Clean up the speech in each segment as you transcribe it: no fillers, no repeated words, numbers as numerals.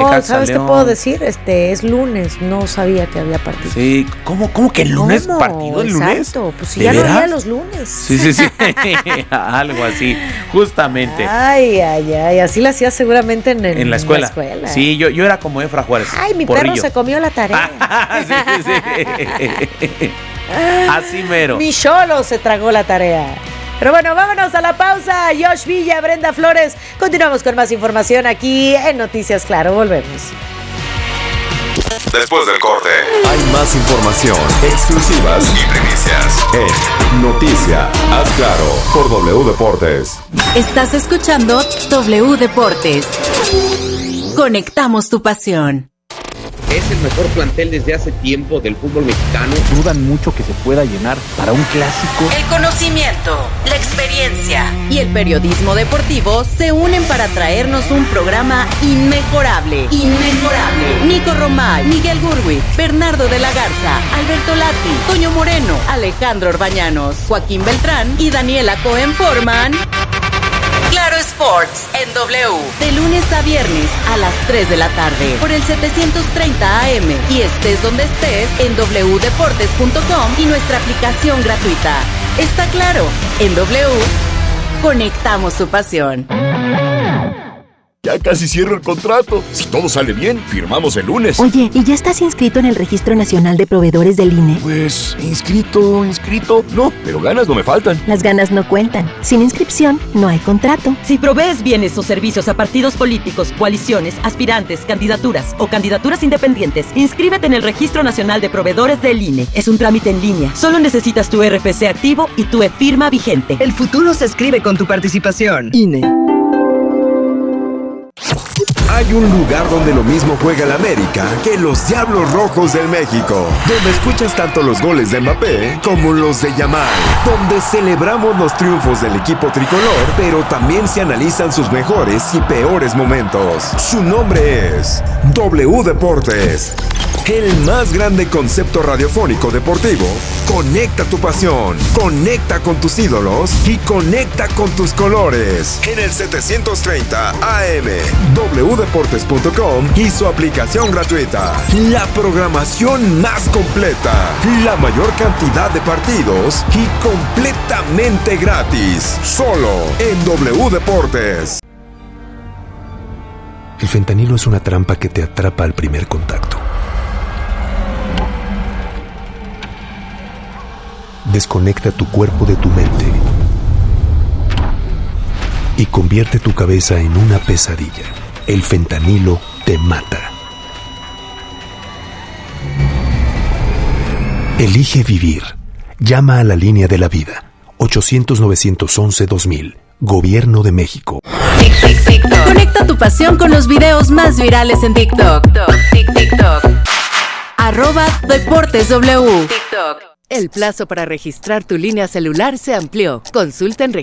Necaxa, ¿sabes León. qué puedo decir? Es lunes, no sabía que había partido. Sí, ¿cómo que el lunes? ¿Cómo? ¿Partido el lunes? Exacto, pues si ¿De ya no veras? había los lunes. Sí. Algo así, justamente. Ay, así la hacía seguramente en la escuela. Sí, yo era como Efra Juárez. Ay, mi porrillo. perro se comió la tarea. Sí. Así mero. Mi cholo se tragó la tarea. Pero bueno, vámonos a la pausa. Josh Villa, Brenda Flores. Continuamos con más información aquí en Noticias Claro. Volvemos. Después del corte, hay más información, exclusivas y primicias en Noticia Haz Claro por W Deportes. Estás escuchando W Deportes. Conectamos tu pasión. Es el mejor plantel desde hace tiempo del fútbol mexicano. Dudan mucho que se pueda llenar para un clásico. El conocimiento, la experiencia y el periodismo deportivo se unen para traernos un programa inmejorable. Nico Romay, Miguel Gurwitz, Bernardo de la Garza, Alberto Lati, Toño Moreno, Alejandro Orbañanos, Joaquín Beltrán y Daniela Cohen forman Claro Sports en W, de lunes a viernes a las 3 de la tarde por el 730 AM y estés donde estés en wdeportes.com y nuestra aplicación gratuita. Está claro, en W conectamos tu pasión. Ya casi cierro el contrato. Si todo sale bien, firmamos el lunes. Oye, ¿y ya estás inscrito en el Registro Nacional de Proveedores del INE? Pues, inscrito. No, pero ganas no me faltan. Las ganas no cuentan. Sin inscripción, no hay contrato. Si provees bienes o servicios a partidos políticos, coaliciones, aspirantes, candidaturas o candidaturas independientes, inscríbete en el Registro Nacional de Proveedores del INE. Es un trámite en línea. Solo necesitas tu RFC activo y tu e-firma vigente. El futuro se escribe con tu participación. INE. Hay un lugar donde lo mismo juega el América que los Diablos Rojos del México, donde escuchas tanto los goles de Mbappé como los de Yamal, donde celebramos los triunfos del equipo tricolor, pero también se analizan sus mejores y peores momentos. Su nombre es W Deportes. El más grande concepto radiofónico deportivo. Conecta tu pasión, conecta con tus ídolos y conecta con tus colores. En el 730 AM, wdeportes.com y su aplicación gratuita. La programación más completa, la mayor cantidad de partidos y completamente gratis. Solo en W Deportes. El fentanilo es una trampa que te atrapa al primer contacto. Desconecta tu cuerpo de tu mente y convierte tu cabeza en una pesadilla. El fentanilo te mata. Elige vivir. Llama a la línea de la vida. 800-911-2000. Gobierno de México. Conecta tu pasión con los videos más virales en TikTok. @DeportesW. El plazo para registrar tu línea celular se amplió. Consulta en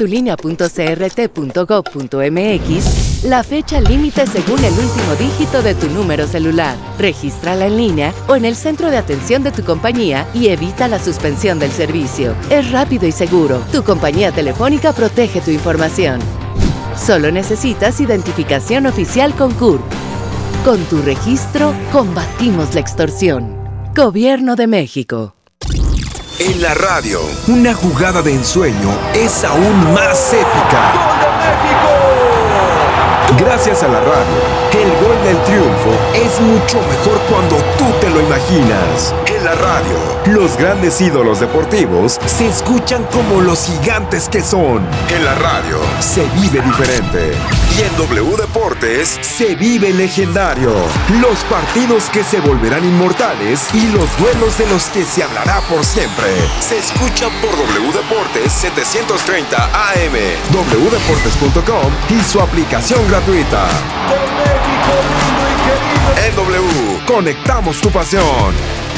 registratulinea.crt.gov.mx la fecha límite según el último dígito de tu número celular. Regístrala en línea o en el centro de atención de tu compañía y evita la suspensión del servicio. Es rápido y seguro. Tu compañía telefónica protege tu información. Solo necesitas identificación oficial con CURP. Con tu registro, combatimos la extorsión. Gobierno de México. En la radio, una jugada de ensueño es aún más épica. ¡Gol de México! Gracias a la radio, el gol del triunfo es mucho mejor cuando tú te lo imaginas. En la radio, los grandes ídolos deportivos se escuchan como los gigantes que son. En la radio, se vive diferente. Y en W Deportes, se vive legendario. Los partidos que se volverán inmortales y los duelos de los que se hablará por siempre. Se escucha por W Deportes 730 AM, wdeportes.com y su aplicación gratuita. En W, conectamos tu pasión.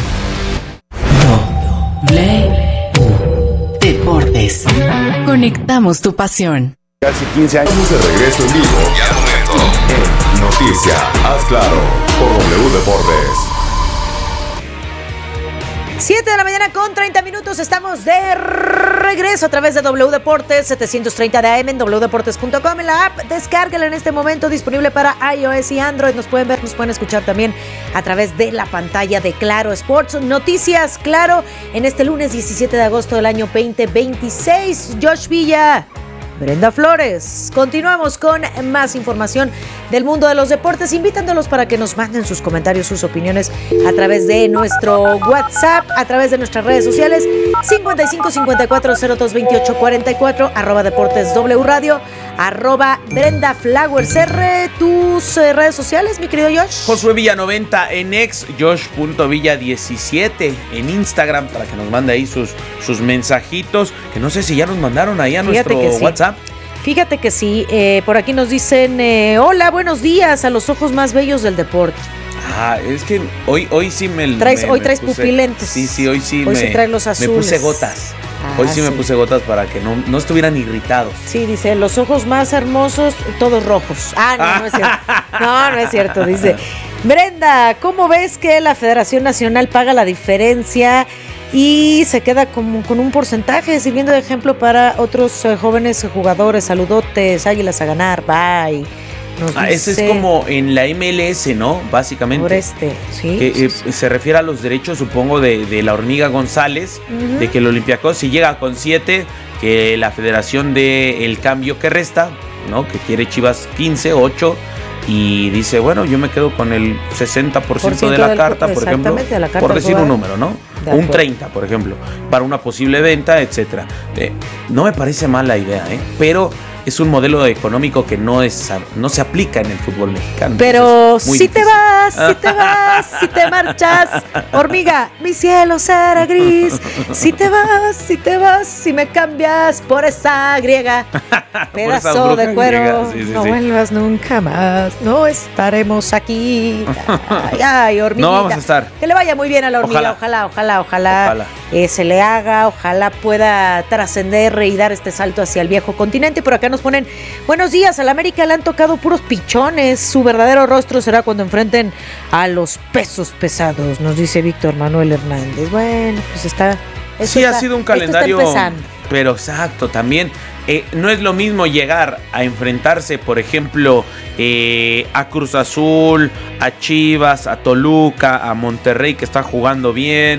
Deportes. Conectamos tu pasión. Casi 15 años de regreso en vivo. Y al momento, en Noticia Haz Claro, por W Deportes. 7 de la mañana con 30 minutos. Estamos de regreso a través de W Deportes 730 de AM en wdeportes.com, en la app. Descárgala en este momento, disponible para iOS y Android. Nos pueden ver, nos pueden escuchar también a través de la pantalla de Claro Sports. Noticias Claro en este lunes 17 de agosto del año 2026. Josh Villa, Brenda Flores. Continuamos con más información del mundo de los deportes, invitándolos para que nos manden sus comentarios, sus opiniones a través de nuestro WhatsApp, a través de nuestras redes sociales 55 54 02 28 44, @Deportes W Radio, @Brenda Flowers R. Tus redes sociales, mi querido Josh. Josué Villa 90 en X, Josh.Villa17 en Instagram, para que nos mande ahí sus mensajitos, que no sé si ya nos mandaron ahí a nuestro WhatsApp. Fíjate que sí, por aquí nos dicen, hola, buenos días, a los ojos más bellos del deporte. Es que hoy sí me traes puse, pupilentes. Sí, hoy sí sí traes los azules. Me puse gotas. Hoy sí me puse gotas para que no estuvieran irritados. Sí, dice, los ojos más hermosos, todos rojos. No es cierto. No es cierto, dice. Brenda, ¿cómo ves que la Federación Nacional paga la diferencia y se queda con un porcentaje, sirviendo de ejemplo para otros jóvenes jugadores? Saludotes, Águilas a ganar, bye. Ese es como en la MLS, ¿no? Básicamente. Sí. Que se refiere a los derechos, supongo, de la Hormiga González, de que el Olympiacos, si llega con 7, que la federación dé el cambio que resta, ¿no? Que quiere Chivas 15, 8, y dice, bueno, yo me quedo con el 60% de la carta, por ejemplo, por decir un número, ¿no? Un 30, por ejemplo, para una posible venta, etcétera. No me parece mal la idea, pero es un modelo económico que no se aplica en el fútbol mexicano. Pero si te vas, si te marchas, hormiga, mi cielo será gris. Si te vas, si me cambias por esa griega, pedazo de cuero, no vuelvas nunca más. No estaremos aquí. Ay, hormiguita. No vamos a estar. Que le vaya muy bien a la hormiga. Ojalá. Se le haga, ojalá pueda trascender y dar este salto hacia el viejo continente. Por acá nos ponen, buenos días, al América le han tocado puros pichones, su verdadero rostro será cuando enfrenten a los pesos pesados, nos dice Víctor Manuel Hernández. Bueno, pues está... Sí, ha sido un calendario, pero exacto, también no es lo mismo llegar a enfrentarse, por ejemplo, a Cruz Azul, a Chivas, a Toluca, a Monterrey, que está jugando bien,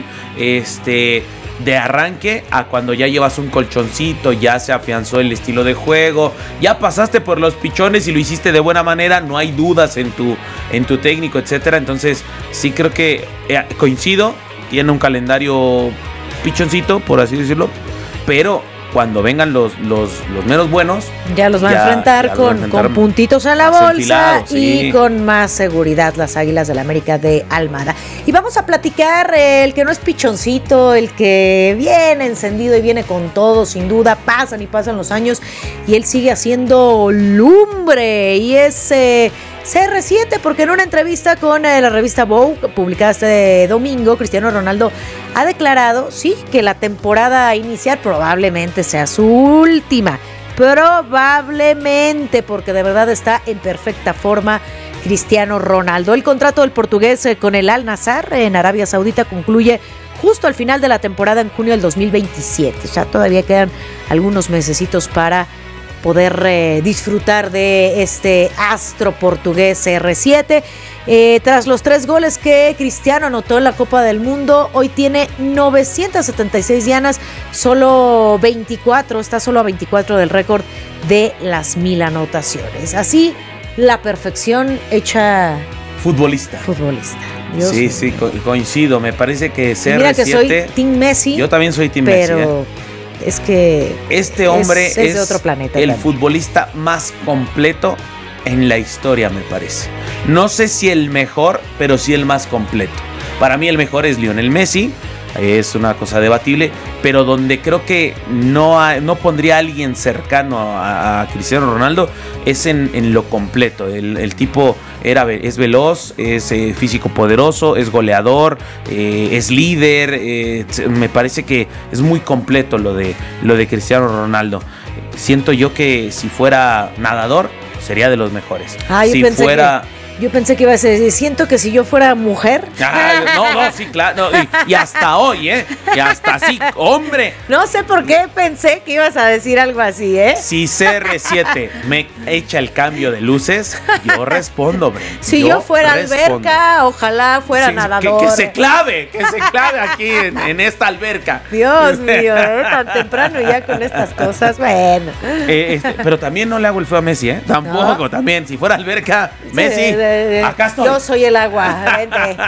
de arranque, a cuando ya llevas un colchoncito, ya se afianzó el estilo de juego, ya pasaste por los pichones y lo hiciste de buena manera, no hay dudas en tu técnico, etcétera. Entonces sí creo que coincido, tiene un calendario pichoncito, por así decirlo, pero cuando vengan los menos buenos, ya los van a enfrentar con puntitos a la bolsa y con más seguridad las Águilas del América de Almada. Y vamos a platicar el que no es pichoncito, el que viene encendido y viene con todo, sin duda, pasan los años y él sigue haciendo lumbre, y es CR7, porque en una entrevista con la revista Vogue, publicada este domingo, Cristiano Ronaldo ha declarado, sí, que la temporada a iniciar probablemente sea su última. Probablemente, porque de verdad está en perfecta forma Cristiano Ronaldo. El contrato del portugués con el Al Nassr en Arabia Saudita concluye justo al final de la temporada en junio del 2027. O sea, todavía quedan algunos mesecitos para poder disfrutar de este astro portugués CR7. Tras los 3 goles que Cristiano anotó en la Copa del Mundo, hoy tiene 976 dianas, solo 24, está solo a 24 del récord de las 1000 anotaciones. Así, la perfección hecha futbolista. Dios mío. Sí, coincido. Me parece que CR7... Mira que soy Team Messi. Yo también soy Team Messi. Pero es que este hombre es de otro planeta. El futbolista más completo en la historia, me parece. No sé si el mejor, pero sí el más completo. Para mí el mejor es Lionel Messi. Es una cosa debatible, pero donde creo que no pondría a alguien cercano a Cristiano Ronaldo es en lo completo. El tipo es veloz, es físico poderoso, es goleador, es líder. Me parece que es muy completo lo de Cristiano Ronaldo. Siento yo que si fuera nadador sería de los mejores. Si fuera Yo pensé que iba a decir, siento que si yo fuera mujer. No, sí, claro. No, y hasta hoy, y hasta así, hombre. No sé por qué pensé que ibas a decir algo así, Si CR7 me echa el cambio de luces, yo respondo, Brent. Si yo fuera alberca, ojalá fuera nadador. Que se clave aquí en esta alberca. Dios mío, tan temprano ya con estas cosas, bueno. Pero también no le hago el feo a Messi, Tampoco, ¿no? También, si fuera alberca, Messi, acá estoy. Yo soy el agua, vente.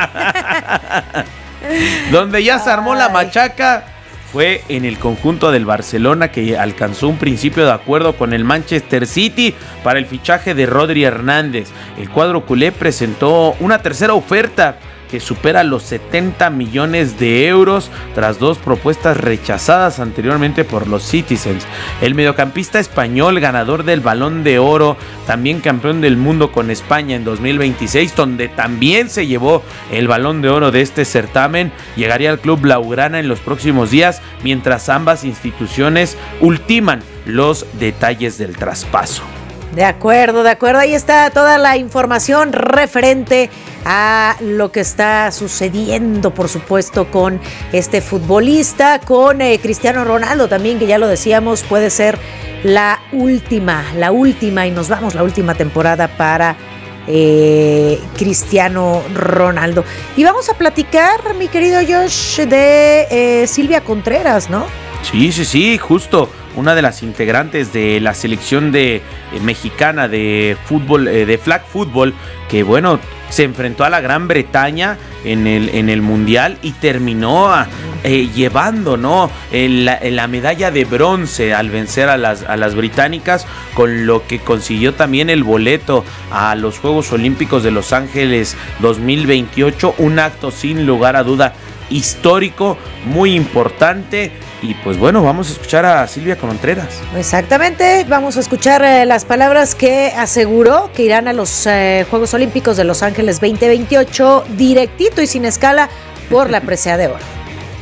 Donde ya se armó la machaca fue en el conjunto del Barcelona, que alcanzó un principio de acuerdo con el Manchester City para el fichaje de Rodri Hernández. El cuadro culé presentó una tercera oferta que supera los 70 millones de euros tras 2 propuestas rechazadas anteriormente por los Citizens. El mediocampista español, ganador del Balón de Oro, también campeón del mundo con España en 2026, donde también se llevó el Balón de Oro de este certamen, llegaría al club blaugrana en los próximos días, mientras ambas instituciones ultiman los detalles del traspaso. De acuerdo, ahí está toda la información referente a lo que está sucediendo, por supuesto, con este futbolista, con Cristiano Ronaldo también, que ya lo decíamos, puede ser la última, y nos vamos, la última temporada para Cristiano Ronaldo. Y vamos a platicar, mi querido Josh, de Silvia Contreras, ¿no? Sí, justo. Una de las integrantes de la selección mexicana de fútbol, de flag fútbol, que bueno, se enfrentó a la Gran Bretaña en el Mundial y terminó llevando, ¿no?, la medalla de bronce al vencer a las británicas, con lo que consiguió también el boleto a los Juegos Olímpicos de Los Ángeles 2028, un acto sin lugar a duda histórico, muy importante. Y pues bueno, vamos a escuchar a Silvia Contreras. Exactamente, vamos a escuchar las palabras que aseguró que irán a los Juegos Olímpicos de Los Ángeles 2028 directito y sin escala por la presea de oro.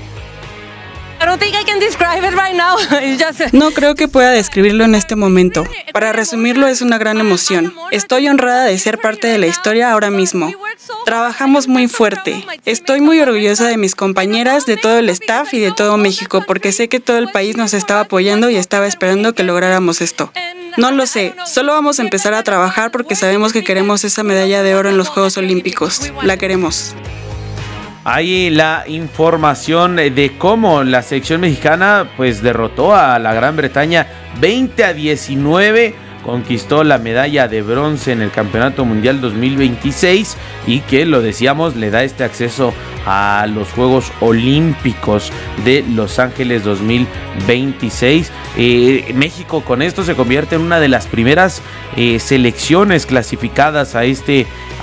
No creo que pueda describirlo en este momento. Para resumirlo, es una gran emoción. Estoy honrada de ser parte de la historia ahora mismo. Trabajamos muy fuerte. Estoy muy orgullosa de mis compañeras, de todo el staff y de todo México, porque sé que todo el país nos estaba apoyando y estaba esperando que lográramos esto. No lo sé, solo vamos a empezar a trabajar porque sabemos que queremos esa medalla de oro en los Juegos Olímpicos. La queremos. Ahí la información de cómo la selección mexicana pues derrotó a la Gran Bretaña 20-19, conquistó la medalla de bronce en el Campeonato Mundial 2026 y que, lo decíamos, le da este acceso a los Juegos Olímpicos de Los Ángeles 2026. México con esto se convierte en una de las primeras selecciones clasificadas a este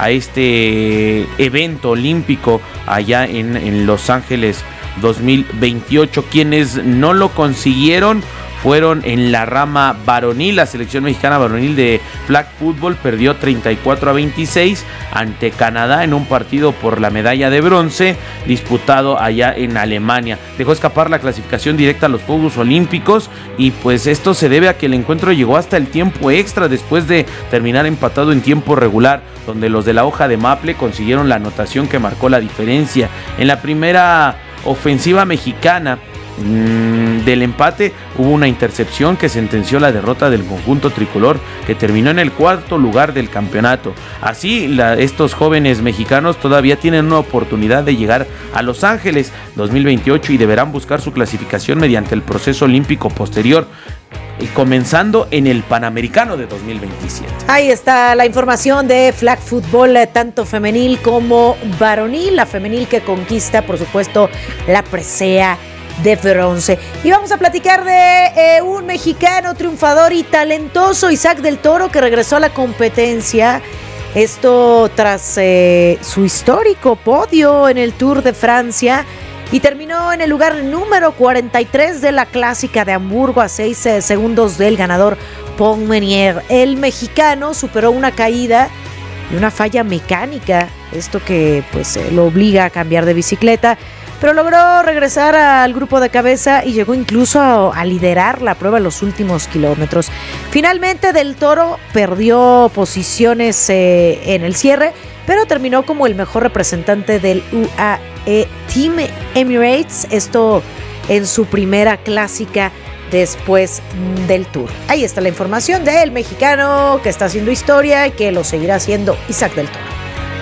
evento olímpico allá en Los Ángeles 2028. Quienes no lo consiguieron fueron en la rama varonil. La selección mexicana varonil de flag football perdió 34-26 ante Canadá en un partido por la medalla de bronce disputado allá en Alemania. Dejó escapar la clasificación directa a los Juegos Olímpicos y pues esto se debe a que el encuentro llegó hasta el tiempo extra después de terminar empatado en tiempo regular, donde los de la hoja de maple consiguieron la anotación que marcó la diferencia. En la primera ofensiva mexicana del empate hubo una intercepción que sentenció la derrota del conjunto tricolor, que terminó en el 4º lugar del campeonato. Así estos jóvenes mexicanos todavía tienen una oportunidad de llegar a Los Ángeles 2028 y deberán buscar su clasificación mediante el proceso olímpico posterior, comenzando en el Panamericano de 2027. Ahí está la información de flag football, tanto femenil como varonil. La femenil que conquista, por supuesto, la presea de bronce. Y vamos a platicar de un mexicano triunfador y talentoso, Isaac del Toro, que regresó a la competencia. Esto tras su histórico podio en el Tour de Francia, y terminó en el lugar número 43 de la clásica de Hamburgo, a 6 segundos del ganador Paul Menier. El mexicano superó una caída y una falla mecánica, esto que pues lo obliga a cambiar de bicicleta, pero logró regresar al grupo de cabeza y llegó incluso a liderar la prueba en los últimos kilómetros. Finalmente Del Toro perdió posiciones en el cierre, pero terminó como el mejor representante del UAE Team Emirates, esto en su primera clásica después del Tour. Ahí está la información del mexicano que está haciendo historia y que lo seguirá haciendo, Isaac Del Toro.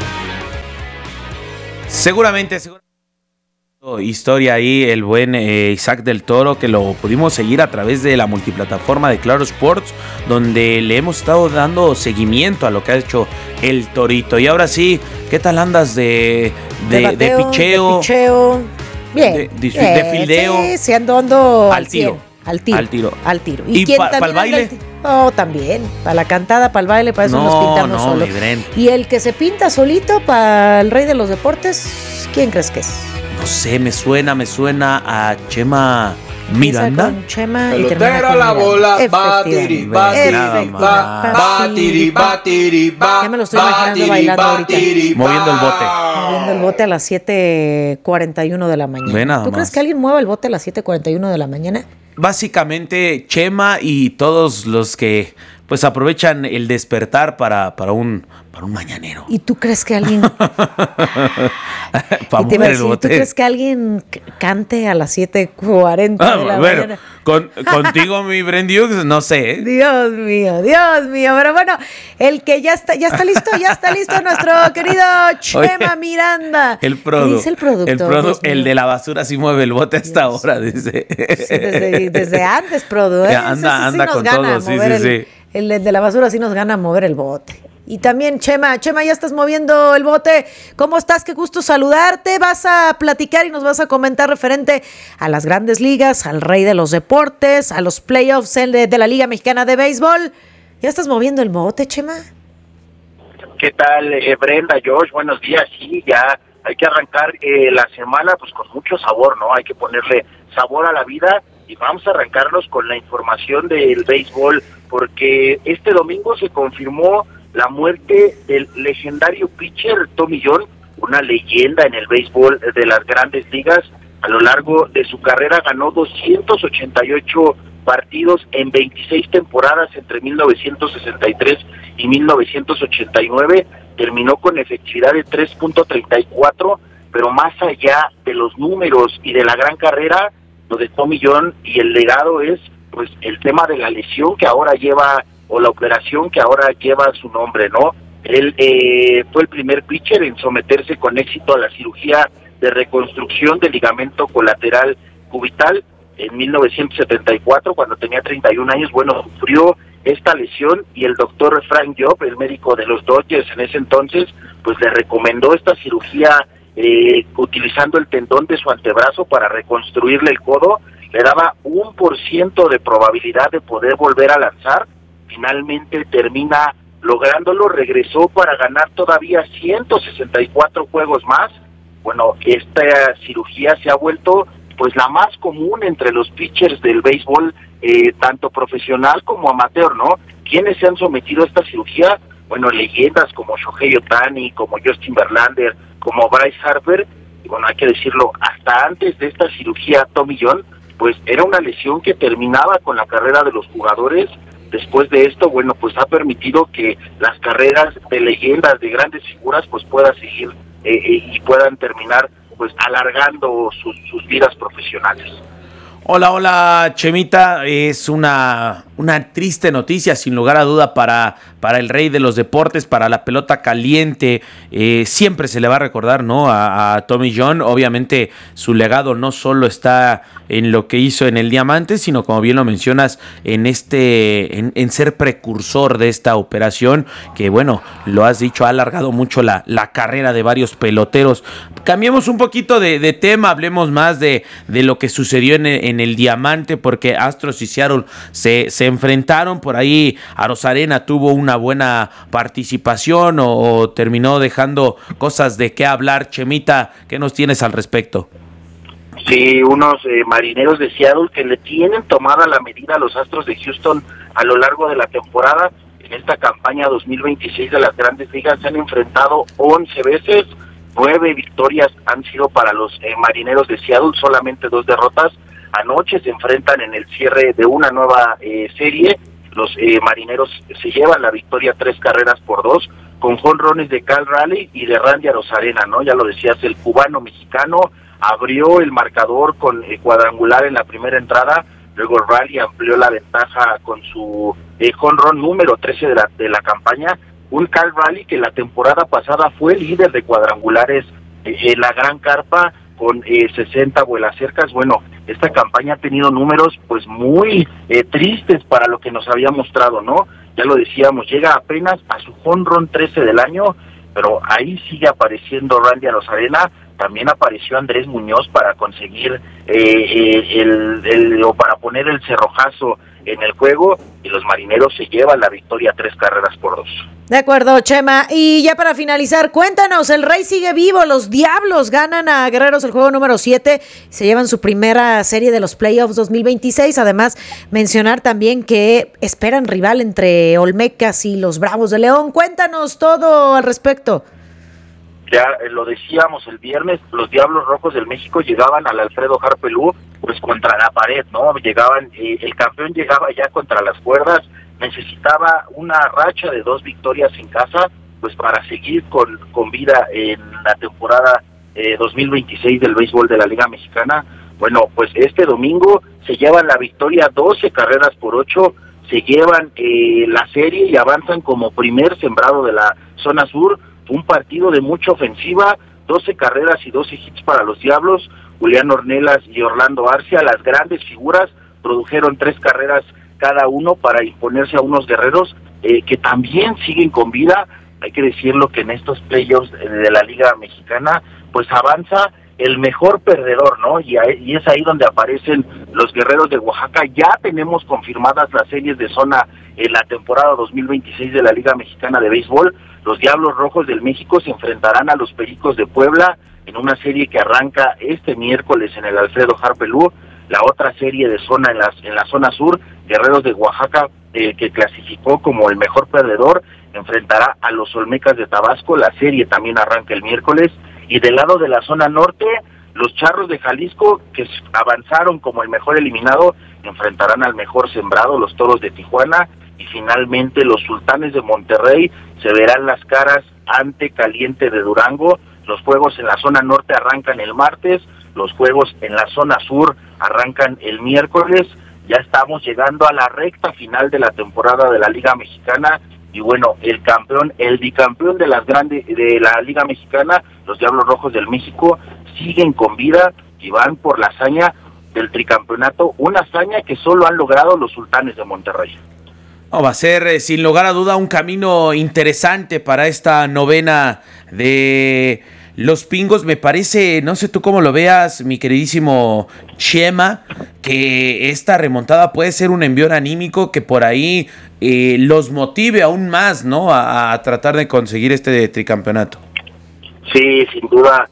Seguramente historia ahí el buen Isaac Del Toro, que lo pudimos seguir a través de la multiplataforma de Claro Sports, donde le hemos estado dando seguimiento a lo que ha hecho el Torito. Y ahora sí, ¿qué tal andas de picheo? De picheo. Bien. De fildeo. Sí, ando al tiro. Al tiro. ¿Y para el baile? También. Para la cantada, para el baile, para eso nos pintamos solo. Y el que se pinta solito para el rey de los deportes, ¿quién crees que es? No sé, me suena a Chema Miranda. Con Chema pelotera la bola, batiri, ya me lo estoy imaginando bailando ahorita. Moviendo el bote. Moviendo el bote a las 7:41 de la mañana. ¿Tú crees que alguien mueva el bote a las 7:41 de la mañana? Básicamente Chema y todos los que pues aprovechan el despertar para un mañanero. ¿Y tú crees que alguien ¿tú crees que alguien cante a las 7:40 de la mañana? Contigo, mi Brendiux, no sé. Dios mío. Pero bueno, el que ya está listo nuestro querido Chema Miranda. El produ. ¿Qué dice el productor? El de la basura sí mueve el bote hasta ahora, dice. Sí, desde antes, produ. Anda con todo, sí. El de la basura sí nos gana mover el bote. Y también Chema, ya estás moviendo el bote. ¿Cómo estás? Qué gusto saludarte. Vas a platicar y nos vas a comentar referente a las grandes ligas, al rey de los deportes, a los playoffs de la Liga Mexicana de Béisbol. ¿Ya estás moviendo el bote, Chema? ¿Qué tal, Brenda, Josh? Buenos días. Sí, ya hay que arrancar la semana pues con mucho sabor, ¿no? Hay que ponerle sabor a la vida y vamos a arrancarnos con la información del béisbol, porque este domingo se confirmó la muerte del legendario pitcher Tommy John, una leyenda en el béisbol de las grandes ligas. A lo largo de su carrera ganó 288 partidos en 26 temporadas entre 1963 y 1989. Terminó con efectividad de 3.34, pero más allá de los números y de la gran carrera, lo de Tommy John y el legado es pues el tema de la lesión que ahora lleva, o la operación que ahora lleva su nombre, ¿no? Él fue el primer pitcher en someterse con éxito a la cirugía de reconstrucción del ligamento colateral cubital en 1974, cuando tenía 31 años. Bueno, sufrió esta lesión y el doctor Frank Job, el médico de los Dodgers en ese entonces, pues le recomendó esta cirugía utilizando el tendón de su antebrazo para reconstruirle el codo. Le daba 1% de probabilidad de poder volver a lanzar. Finalmente termina lográndolo, regresó para ganar todavía 164 juegos más. Bueno, esta cirugía se ha vuelto pues la más común entre los pitchers del béisbol, tanto profesional como amateur, ¿no? ¿Quiénes se han sometido a esta cirugía? Bueno, leyendas como Shohei Ohtani, como Justin Verlander, como Bryce Harper. Y bueno, hay que decirlo, hasta antes de esta cirugía Tommy John, pues era una lesión que terminaba con la carrera de los jugadores. Después de esto, bueno, pues ha permitido que las carreras de leyendas, de grandes figuras, pues puedan seguir y puedan terminar pues alargando sus vidas profesionales. Hola, Chemita. Es una triste noticia, sin lugar a duda, para el rey de los deportes, para la pelota caliente. Siempre se le va a recordar, ¿no? A Tommy John. Obviamente, su legado no solo está en lo que hizo en el Diamante, sino, como bien lo mencionas, en ser precursor de esta operación, que, bueno, lo has dicho, ha alargado mucho la carrera de varios peloteros. Cambiemos un poquito de tema, hablemos más de lo que sucedió en el Diamante, porque Astros y Seattle se enfrentaron. Por ahí Arozarena tuvo una buena participación o terminó dejando cosas de qué hablar. Chemita, ¿qué nos tienes al respecto? Sí, unos marineros de Seattle que le tienen tomada la medida a los Astros de Houston a lo largo de la temporada. En esta campaña 2026 de las Grandes Ligas se han enfrentado 11 veces, 9 victorias han sido para los Marineros de Seattle, solamente 2 derrotas. Anoche se enfrentan en el cierre de una nueva serie. Los Marineros se llevan la victoria 3-2 con jonrones de Cal Raleigh y de Randy Arozarena, ¿no? Ya lo decías, el cubano mexicano abrió el marcador con cuadrangular en la primera entrada. Luego Raleigh amplió la ventaja con su jonrón número 13 de la campaña. Un Cal Raleigh que la temporada pasada fue líder de cuadrangulares en la Gran Carpa con 60 vuelacercas. Bueno, esta campaña ha tenido números pues muy tristes para lo que nos había mostrado, ¿no? Ya lo decíamos, llega apenas a su jonrón 13 del año, pero ahí sigue apareciendo Randy Arozarena. También apareció Andrés Muñoz para conseguir o para poner el cerrojazo en el juego, y los Marineros se llevan la victoria 3-2. De acuerdo, Chema. Y ya para finalizar, cuéntanos, el Rey sigue vivo, los Diablos ganan a Guerreros el juego número 7, se llevan su primera serie de los playoffs 2026, además mencionar también que esperan rival entre Olmecas y los Bravos de León. Cuéntanos todo al respecto. Ya lo decíamos el viernes, los Diablos Rojos del México llegaban al Alfredo Harpelú pues contra la pared, ¿no? Llegaban, el campeón llegaba ya contra las cuerdas, necesitaba una racha de 2 victorias en casa pues para seguir con vida en la temporada 2026 del béisbol de la Liga Mexicana. Bueno, pues este domingo se llevan la victoria 12-8, se llevan la serie y avanzan como primer sembrado de la zona sur. Un partido de mucha ofensiva, 12 carreras y 12 hits para los Diablos. Julián Ornelas y Orlando Arcia, las grandes figuras, produjeron 3 carreras cada uno para imponerse a unos Guerreros que también siguen con vida. Hay que decirlo que en estos playoffs de la Liga Mexicana, pues avanza el mejor perdedor, ¿no? Y es ahí donde aparecen los Guerreros de Oaxaca. Ya tenemos confirmadas las series de zona en la temporada 2026 de la Liga Mexicana de Béisbol. Los Diablos Rojos del México se enfrentarán a los Pericos de Puebla en una serie que arranca este miércoles en el Alfredo Harpelú. La otra serie de zona en la zona sur, Guerreros de Oaxaca, que clasificó como el mejor perdedor, enfrentará a los Olmecas de Tabasco. La serie también arranca el miércoles. Y del lado de la zona norte, los Charros de Jalisco, que avanzaron como el mejor eliminado, enfrentarán al mejor sembrado, los Toros de Tijuana. Y finalmente los Sultanes de Monterrey se verán las caras ante Caliente de Durango. Los juegos en la zona norte arrancan el martes, los juegos en la zona sur arrancan el miércoles. Ya estamos llegando a la recta final de la temporada de la Liga Mexicana. Y bueno, el bicampeón de la Liga Mexicana, los Diablos Rojos del México, siguen con vida y van por la hazaña del tricampeonato, una hazaña que solo han logrado los Sultanes de Monterrey. Va a ser sin lugar a duda un camino interesante para esta novena de los Pingos. Me parece, no sé tú cómo lo veas, mi queridísimo Chema, que esta remontada puede ser un envión anímico que por ahí los motive aún más, ¿no? A tratar de conseguir este tricampeonato. Sí, sin duda.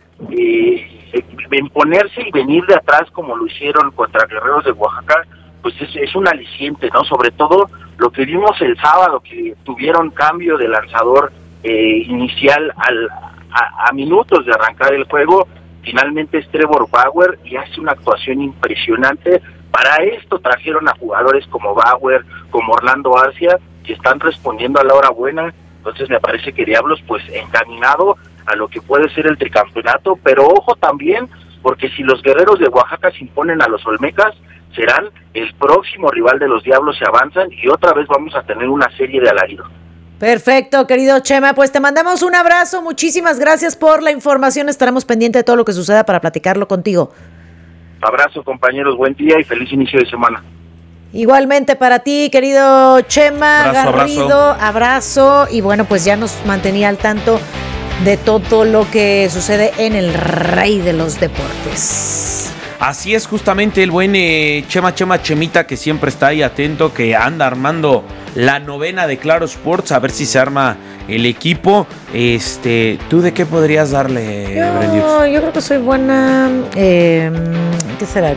Imponerse y venir de atrás como lo hicieron contra Guerreros de Oaxaca, pues es un aliciente, ¿no? Sobre todo lo que vimos el sábado, que tuvieron cambio de lanzador inicial a minutos de arrancar el juego. Finalmente es Trevor Bauer y hace una actuación impresionante. Para esto trajeron a jugadores como Bauer, como Orlando Arcia, que están respondiendo a la hora buena. Entonces me parece que Diablos pues encaminado a lo que puede ser el tricampeonato, pero ojo también, porque si los Guerreros de Oaxaca se imponen a los Olmecas, serán el próximo rival de los Diablos, se avanzan y otra vez vamos a tener una serie de alarido. Perfecto, querido Chema, pues te mandamos un abrazo, muchísimas gracias por la información, estaremos pendientes de todo lo que suceda para platicarlo contigo. Abrazo, compañeros, buen día y feliz inicio de semana. Igualmente para ti, querido Chema Garrido, abrazo, y bueno, pues ya nos mantenía al tanto de todo lo que sucede en el Rey de los Deportes. Así es, justamente el buen Chemita, que siempre está ahí atento, que anda armando la novena de Claro Sports, a ver si se arma el equipo. ¿Tú de qué podrías darle, Brendiux? Yo creo que soy buena. ¿Qué será?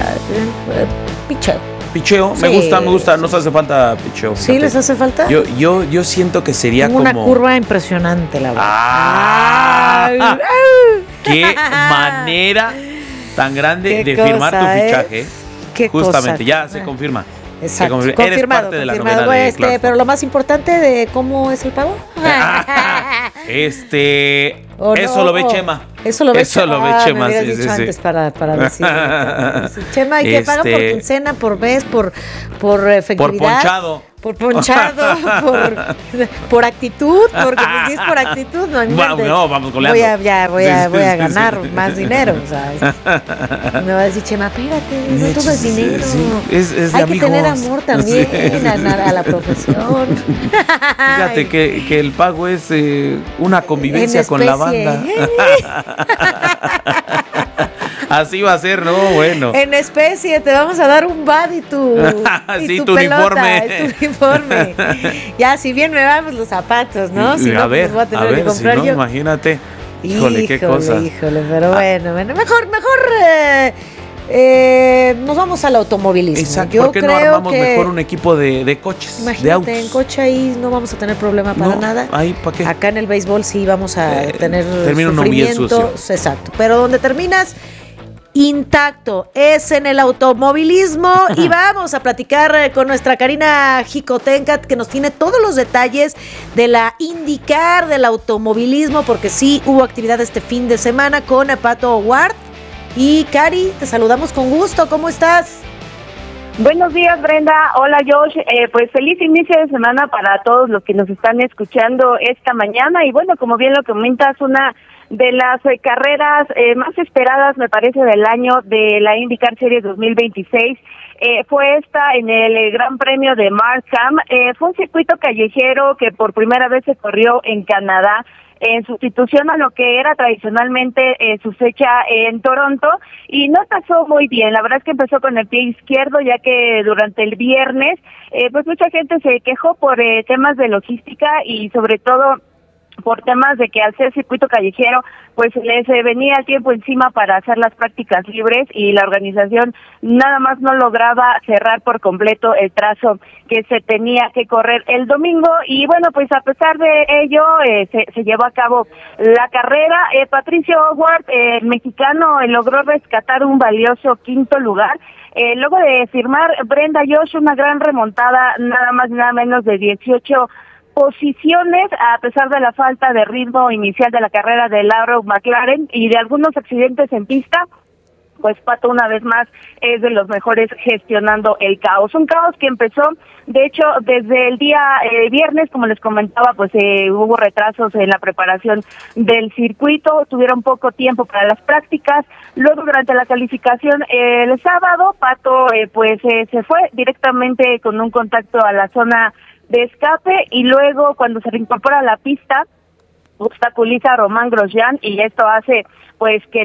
Picheo, sí, me gusta, nos hace falta picheo. ¿Sí fíjate. Les hace falta? Yo siento que sería como una curva impresionante, la verdad. Qué manera tan grande de firmar tu fichaje. Qué Justamente, cosa. ya se confirma. Exacto. Eres parte de la novena de Clarkson. Pero lo más importante de cómo es el pago. Eso lo ve Chema. Eso lo ve Chema. Me Sí. antes para decir. Chema, hay que pagar por quincena, por mes, por efectividad. Por ponchado. Por actitud, porque si es por actitud, no, vamos goleando. Voy a ganar más dinero. O sea, me va a decir, Chema, espérate, no todo es dinero. Es hay de que tener amor también a la profesión. Fíjate que el pago es una convivencia con la banda. Así va a ser, ¿no? Bueno. En especie, te vamos a dar un bad y tu pelota, tu uniforme. Ya, si bien me vamos los zapatos, ¿no? Si no, pues voy a tener que comprar si no, yo. Imagínate. Híjole, qué cosa. Pero bueno, mejor nos vamos al automovilismo. Exacto, ¿por qué no armamos mejor un equipo de coches, imagínate, de autos? en coche ahí no vamos a tener problema para nada. Ahí, ¿para qué? Acá en el béisbol sí vamos a tener termina uno bien sucio. Exacto, pero donde terminas intacto es en el automovilismo. Y vamos a platicar con nuestra Karina Jicotencat, que nos tiene todos los detalles de la IndyCar, del automovilismo, porque sí hubo actividad este fin de semana con Pato O'Ward. Y Cari, te saludamos con gusto, ¿cómo estás? Buenos días, Brenda. Hola, Josh. Pues feliz inicio de semana para todos los que nos están escuchando esta mañana. Y bueno, como bien lo comentas, una de las carreras más esperadas, me parece, del año de la IndyCar Series 2026. Fue esta en el Gran Premio de Markham. Fue un circuito callejero que por primera vez se corrió en Canadá, en sustitución a lo que era tradicionalmente su fecha en Toronto, y no pasó muy bien. La verdad es que empezó con el pie izquierdo, ya que durante el viernes pues mucha gente se quejó por temas de logística y sobre todo por temas de que al ser circuito callejero pues les venía el tiempo encima para hacer las prácticas libres, y la organización nada más no lograba cerrar por completo el trazo que se tenía que correr el domingo. Y bueno, pues a pesar de ello se llevó a cabo la carrera. Patricio O'Ward, mexicano, logró rescatar un valioso quinto lugar, luego de firmar, Brenda, Josh, una gran remontada, nada más y nada menos de 18 posiciones, a pesar de la falta de ritmo inicial de la carrera de Lauro McLaren y de algunos accidentes en pista. Pues Pato, una vez más, es de los mejores gestionando el caos. Un caos que empezó, de hecho, desde el día viernes, como les comentaba, pues hubo retrasos en la preparación del circuito, tuvieron poco tiempo para las prácticas. Luego, durante la calificación el sábado, Pato se fue directamente con un contacto a la zona de escape, y luego cuando se reincorpora a la pista obstaculiza a Romain Grosjean, y esto hace pues que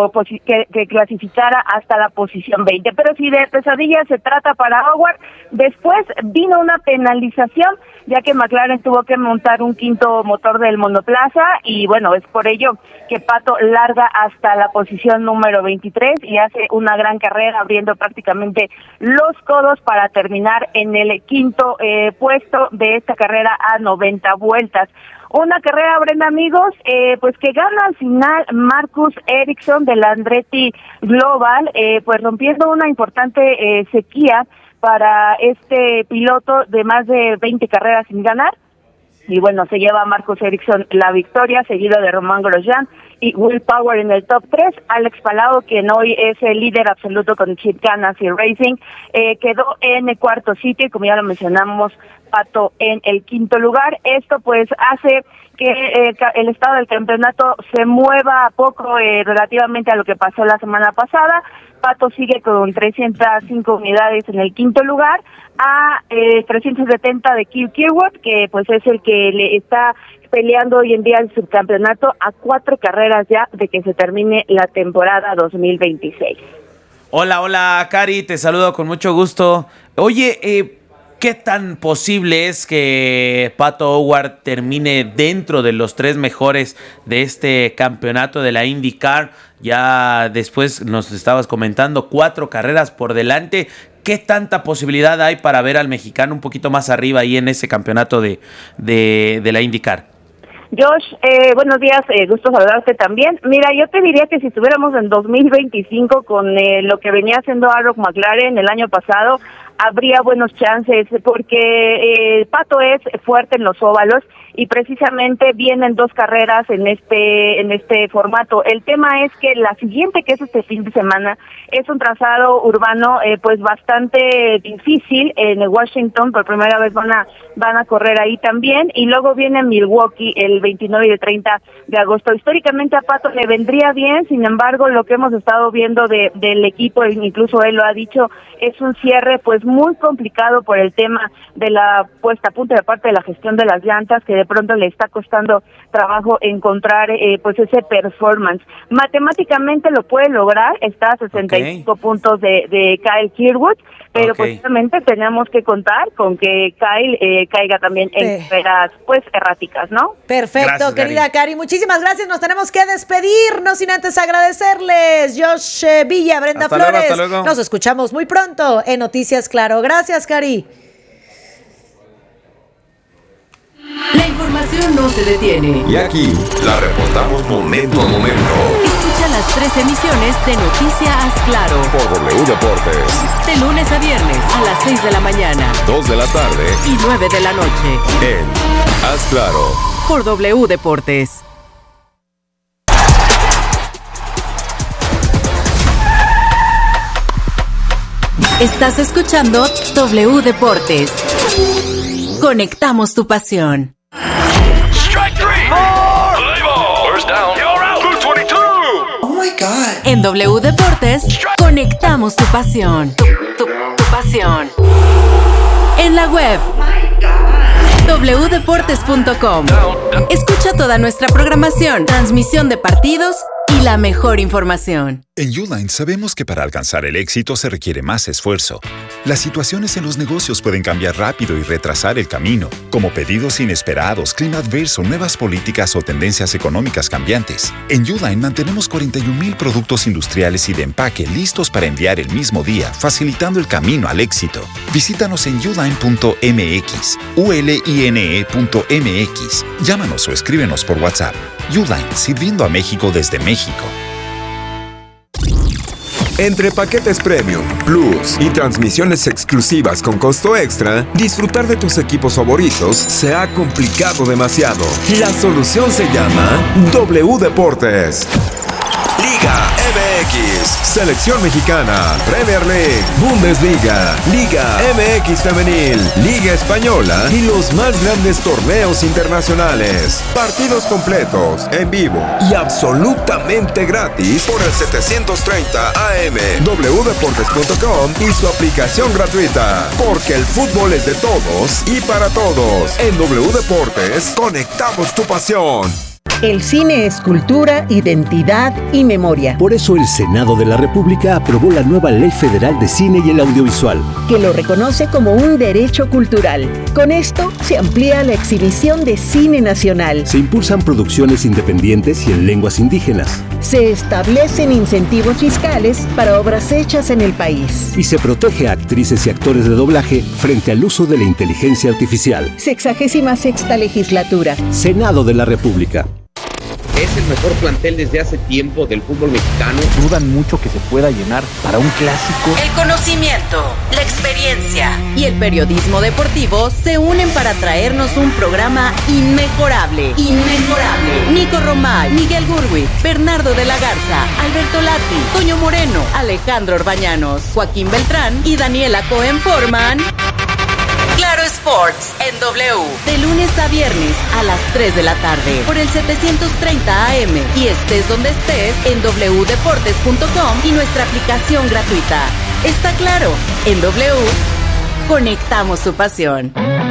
clasificara hasta la posición 20. Pero si de pesadilla se trata para Howard, después vino una penalización, ya que McLaren tuvo que montar un quinto motor del monoplaza, y bueno, es por ello que Pato larga hasta la posición número 23 y hace una gran carrera, abriendo prácticamente los codos para terminar en el quinto puesto de esta carrera a 90 vueltas. Una carrera, Brenda, amigos, pues que gana al final Marcus Ericsson del Andretti Global, pues rompiendo una importante sequía para este piloto de más de 20 carreras sin ganar. Y bueno, se lleva a Marcus Ericsson la victoria, seguido de Romain Grosjean y Will Power en el top 3. Alex Palou, quien hoy es el líder absoluto con Chip Ganassi Racing, quedó en el cuarto sitio, y como ya lo mencionamos, Pato en el quinto lugar. Esto pues hace que el estado del campeonato se mueva poco relativamente a lo que pasó la semana pasada. Pato sigue con 305 unidades en el quinto lugar, a 370 de Keith Kirkwood, que pues es el que le está peleando hoy en día el subcampeonato, a 4 carreras ya de que se termine la temporada 2026. Hola, Cari, te saludo con mucho gusto. Oye, ¿qué tan posible es que Pato O'Ward termine dentro de los 3 mejores de este campeonato de la IndyCar? Ya después nos estabas comentando 4 carreras por delante. ¿Qué tanta posibilidad hay para ver al mexicano un poquito más arriba ahí en ese campeonato de la IndyCar? Josh, buenos días, gusto saludarte también. Mira, yo te diría que si estuviéramos en 2025 con lo que venía haciendo Arrow McLaren el año pasado, habría buenos chances, porque Pato es fuerte en los óvalos y precisamente vienen 2 carreras en este formato. El tema es que la siguiente, que es este fin de semana, es un trazado urbano pues bastante difícil. En Washington por primera vez van a correr ahí también, y luego viene Milwaukee el 29 y el 30 de agosto. Históricamente a Pato le vendría bien, sin embargo lo que hemos estado viendo del equipo, incluso él lo ha dicho, es un cierre pues muy complicado por el tema de la puesta a punto de parte de la gestión de las llantas, que de pronto le está costando trabajo encontrar pues ese performance. Matemáticamente lo puede lograr, está a 65 puntos de Kyle Kirkwood, pero posiblemente tenemos que contar con que Kyle caiga también en carreras pues erráticas, ¿no? Perfecto, gracias, querida Cari, muchísimas gracias. Nos tenemos que despedir, no sin antes agradecerles. Josh Villa, Brenda Flores. Hasta luego. Nos escuchamos muy pronto en Noticias Claro. Gracias, Cari. La información no se detiene. Y aquí la reportamos momento a momento. Escucha las 3 emisiones de Noticias Claro por W Deportes. De lunes a viernes a las 6 de la mañana, 2 de la tarde y 9 de la noche. En Haz Claro por W Deportes. Estás escuchando W Deportes. Conectamos tu pasión. Strike 3. First down. You're out. 222. Oh my God. En W Deportes, conectamos tu pasión. Tu pasión. En la web. wdeportes.com. Escucha toda nuestra programación, transmisión de partidos y la mejor información. En Uline sabemos que para alcanzar el éxito se requiere más esfuerzo. Las situaciones en los negocios pueden cambiar rápido y retrasar el camino, como pedidos inesperados, clima adverso, nuevas políticas o tendencias económicas cambiantes. En Uline mantenemos 41,000 productos industriales y de empaque listos para enviar el mismo día, facilitando el camino al éxito. Visítanos en uline.mx, uline.mx. Llámanos o escríbenos por WhatsApp. Uline, sirviendo a México desde México. Entre paquetes Premium, Plus y transmisiones exclusivas con costo extra, disfrutar de tus equipos favoritos se ha complicado demasiado. La solución se llama W Deportes. Liga MX, Selección Mexicana, Premier League, Bundesliga, Liga MX Femenil, Liga Española y los más grandes torneos internacionales. Partidos completos, en vivo y absolutamente gratis por el 730 AM, wdeportes.com y su aplicación gratuita. Porque el fútbol es de todos y para todos. En W Deportes, conectamos tu pasión. El cine es cultura, identidad y memoria. Por eso el Senado de la República aprobó la nueva Ley Federal de Cine y el Audiovisual, que lo reconoce como un derecho cultural. Con esto se amplía la exhibición de cine nacional. Se impulsan producciones independientes y en lenguas indígenas. Se establecen incentivos fiscales para obras hechas en el país. Y se protege a actrices y actores de doblaje frente al uso de la inteligencia artificial. 66ª legislatura. Senado de la República. Es el mejor plantel desde hace tiempo del fútbol mexicano. Dudan mucho que se pueda llenar para un clásico. El conocimiento, la experiencia y el periodismo deportivo se unen para traernos un programa inmejorable. Inmejorable. Nico Romay, Miguel Gurwi, Bernardo de la Garza, Alberto Lati, Toño Moreno, Alejandro Orbañanos, Joaquín Beltrán y Daniela Cohen forman Claro Sports en W, de lunes a viernes a las 3 de la tarde por el 730 AM y estés donde estés en wdeportes.com y nuestra aplicación gratuita. Está claro, en W conectamos tu pasión.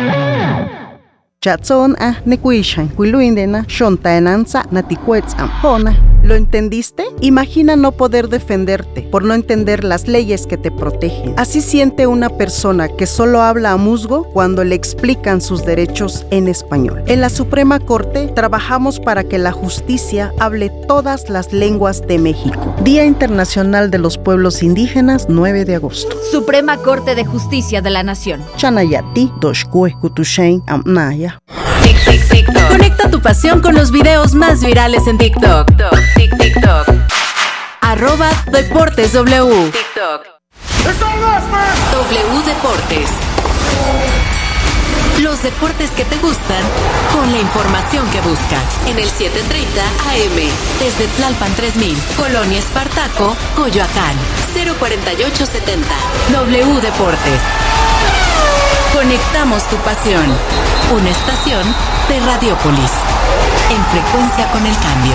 ¿Lo entendiste? Imagina no poder defenderte por no entender las leyes que te protegen. Así siente una persona que solo habla a musgo cuando le explican sus derechos en español. En la Suprema Corte trabajamos para que la justicia hable todas las lenguas de México. Día Internacional de los Pueblos Indígenas, 9 de agosto. Suprema Corte de Justicia de la Nación. Chanayati, Doshkue, Kutushain, Amnaya. TikTok. Conecta tu pasión con los videos más virales en TikTok. TikTok. @DeportesW. TikTok. W Deportes. Los deportes que te gustan con la información que buscas. En el 730 AM. Desde Tlalpan 3000. Colonia Espartaco, Coyoacán. 04870. W Deportes. Conectamos tu pasión. Una estación de Radiopolis. En frecuencia con el cambio.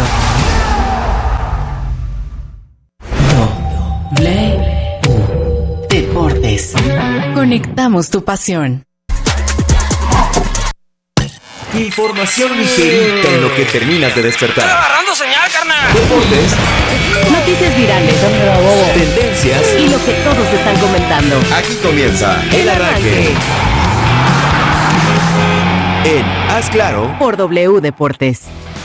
W Deportes. Conectamos tu pasión. Información ligerita en lo que terminas de despertar. ¡Estoy agarrando señal, carnal! Deportes. Noticias virales. Tendencias. Y lo que todos están comentando. Aquí comienza el arranque. En Haz Claro. Por W Deportes.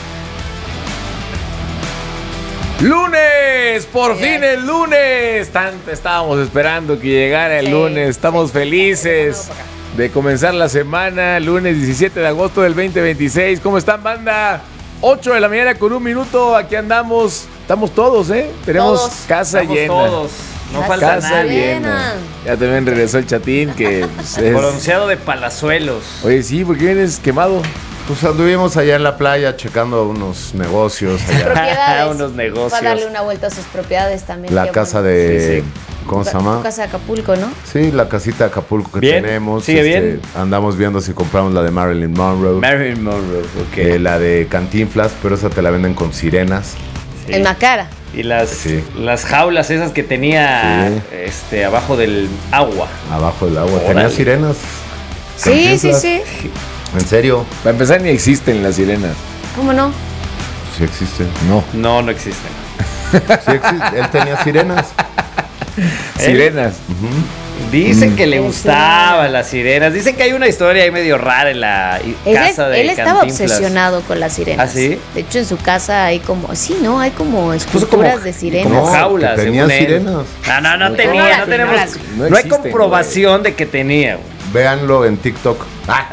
¡Lunes! ¡Por fin el lunes! Tanto estábamos esperando que llegara el lunes. Estamos felices de comenzar la semana. Lunes 17 de agosto del 2026. ¿Cómo están, banda? 8 de la mañana con 1 minuto. Aquí andamos. Estamos todos, ¿eh? Tenemos todos. casa Estamos llena. todos. No falta Casa nadie. llena. Ya también regresó el chatín que pues, es... Bronceado de Palazuelos. Oye, sí, ¿por qué vienes quemado? Pues anduvimos allá en la playa checando unos negocios allá. Propiedades. Unos negocios. Para darle una vuelta a sus propiedades también. La casa de... ¿Cómo se llama? Tu casa de Acapulco, ¿no? Sí, la casita de Acapulco que Bien, tenemos. sigue bien. Andamos viendo si compramos la de Marilyn Monroe. Marilyn Monroe, ok. La de Cantinflas, pero esa te la venden con sirenas. Sí. En Macara. Y las jaulas esas que tenía abajo del agua. Abajo del agua. Órale. Tenía sirenas. Sí, sí, sí. ¿En serio? Para empezar, ni existen las sirenas. ¿Cómo no? Sí existen. No existen. Sí existen. Él tenía sirenas. Sirenas. Dicen que le gustaban las sirenas. Dicen que hay una historia ahí medio rara en la casa de Él estaba Cantinflas. obsesionado con las sirenas. ¿Ah, sí? De hecho, en su casa hay como... Sí, ¿no? Hay como esculturas de sirenas. Como jaulas. Tenía según él. sirenas. No tenía. No tenemos. No hay comprobación de que tenía. Véanlo en TikTok.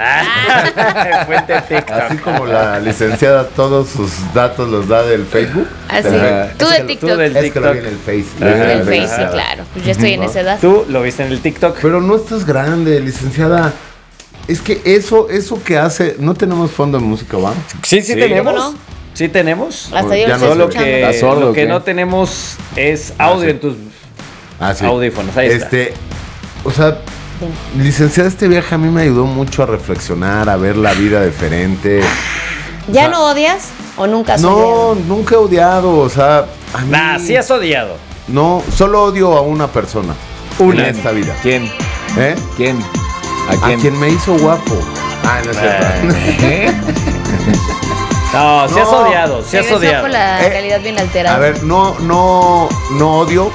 Fuente TikTok. Así como la licenciada todos sus datos los da del Facebook. Así. Tú de TikTok. Es que lo vi en el Face. En el Face, sí, claro. Pues yo estoy en esa edad. Tú lo viste en el TikTok. Pero no estás grande, licenciada. Es que eso que hace... ¿No tenemos fondo de música, va? Sí, tenemos. ¿No? Sí tenemos. Hasta yo Ya lo no estoy se ve. escuchando. ¿Estás sordo Lo o que qué? no tenemos es audio sí. en tus Sí. audífonos. Ahí está. O sea, licenciada, este viaje a mí me ayudó mucho a reflexionar, a ver la vida diferente. ¿Ya no odias o nunca has No, odiado? nunca he odiado, o sea... A mí, Sí has odiado. No, solo odio a una persona. Una. En esta vida. ¿Quién? ¿Eh? ¿Quién? A quien me hizo guapo. No es cierto. No, sí has No. odiado, sí has Regresó odiado. con la calidad bien alterada. A ver, no odio.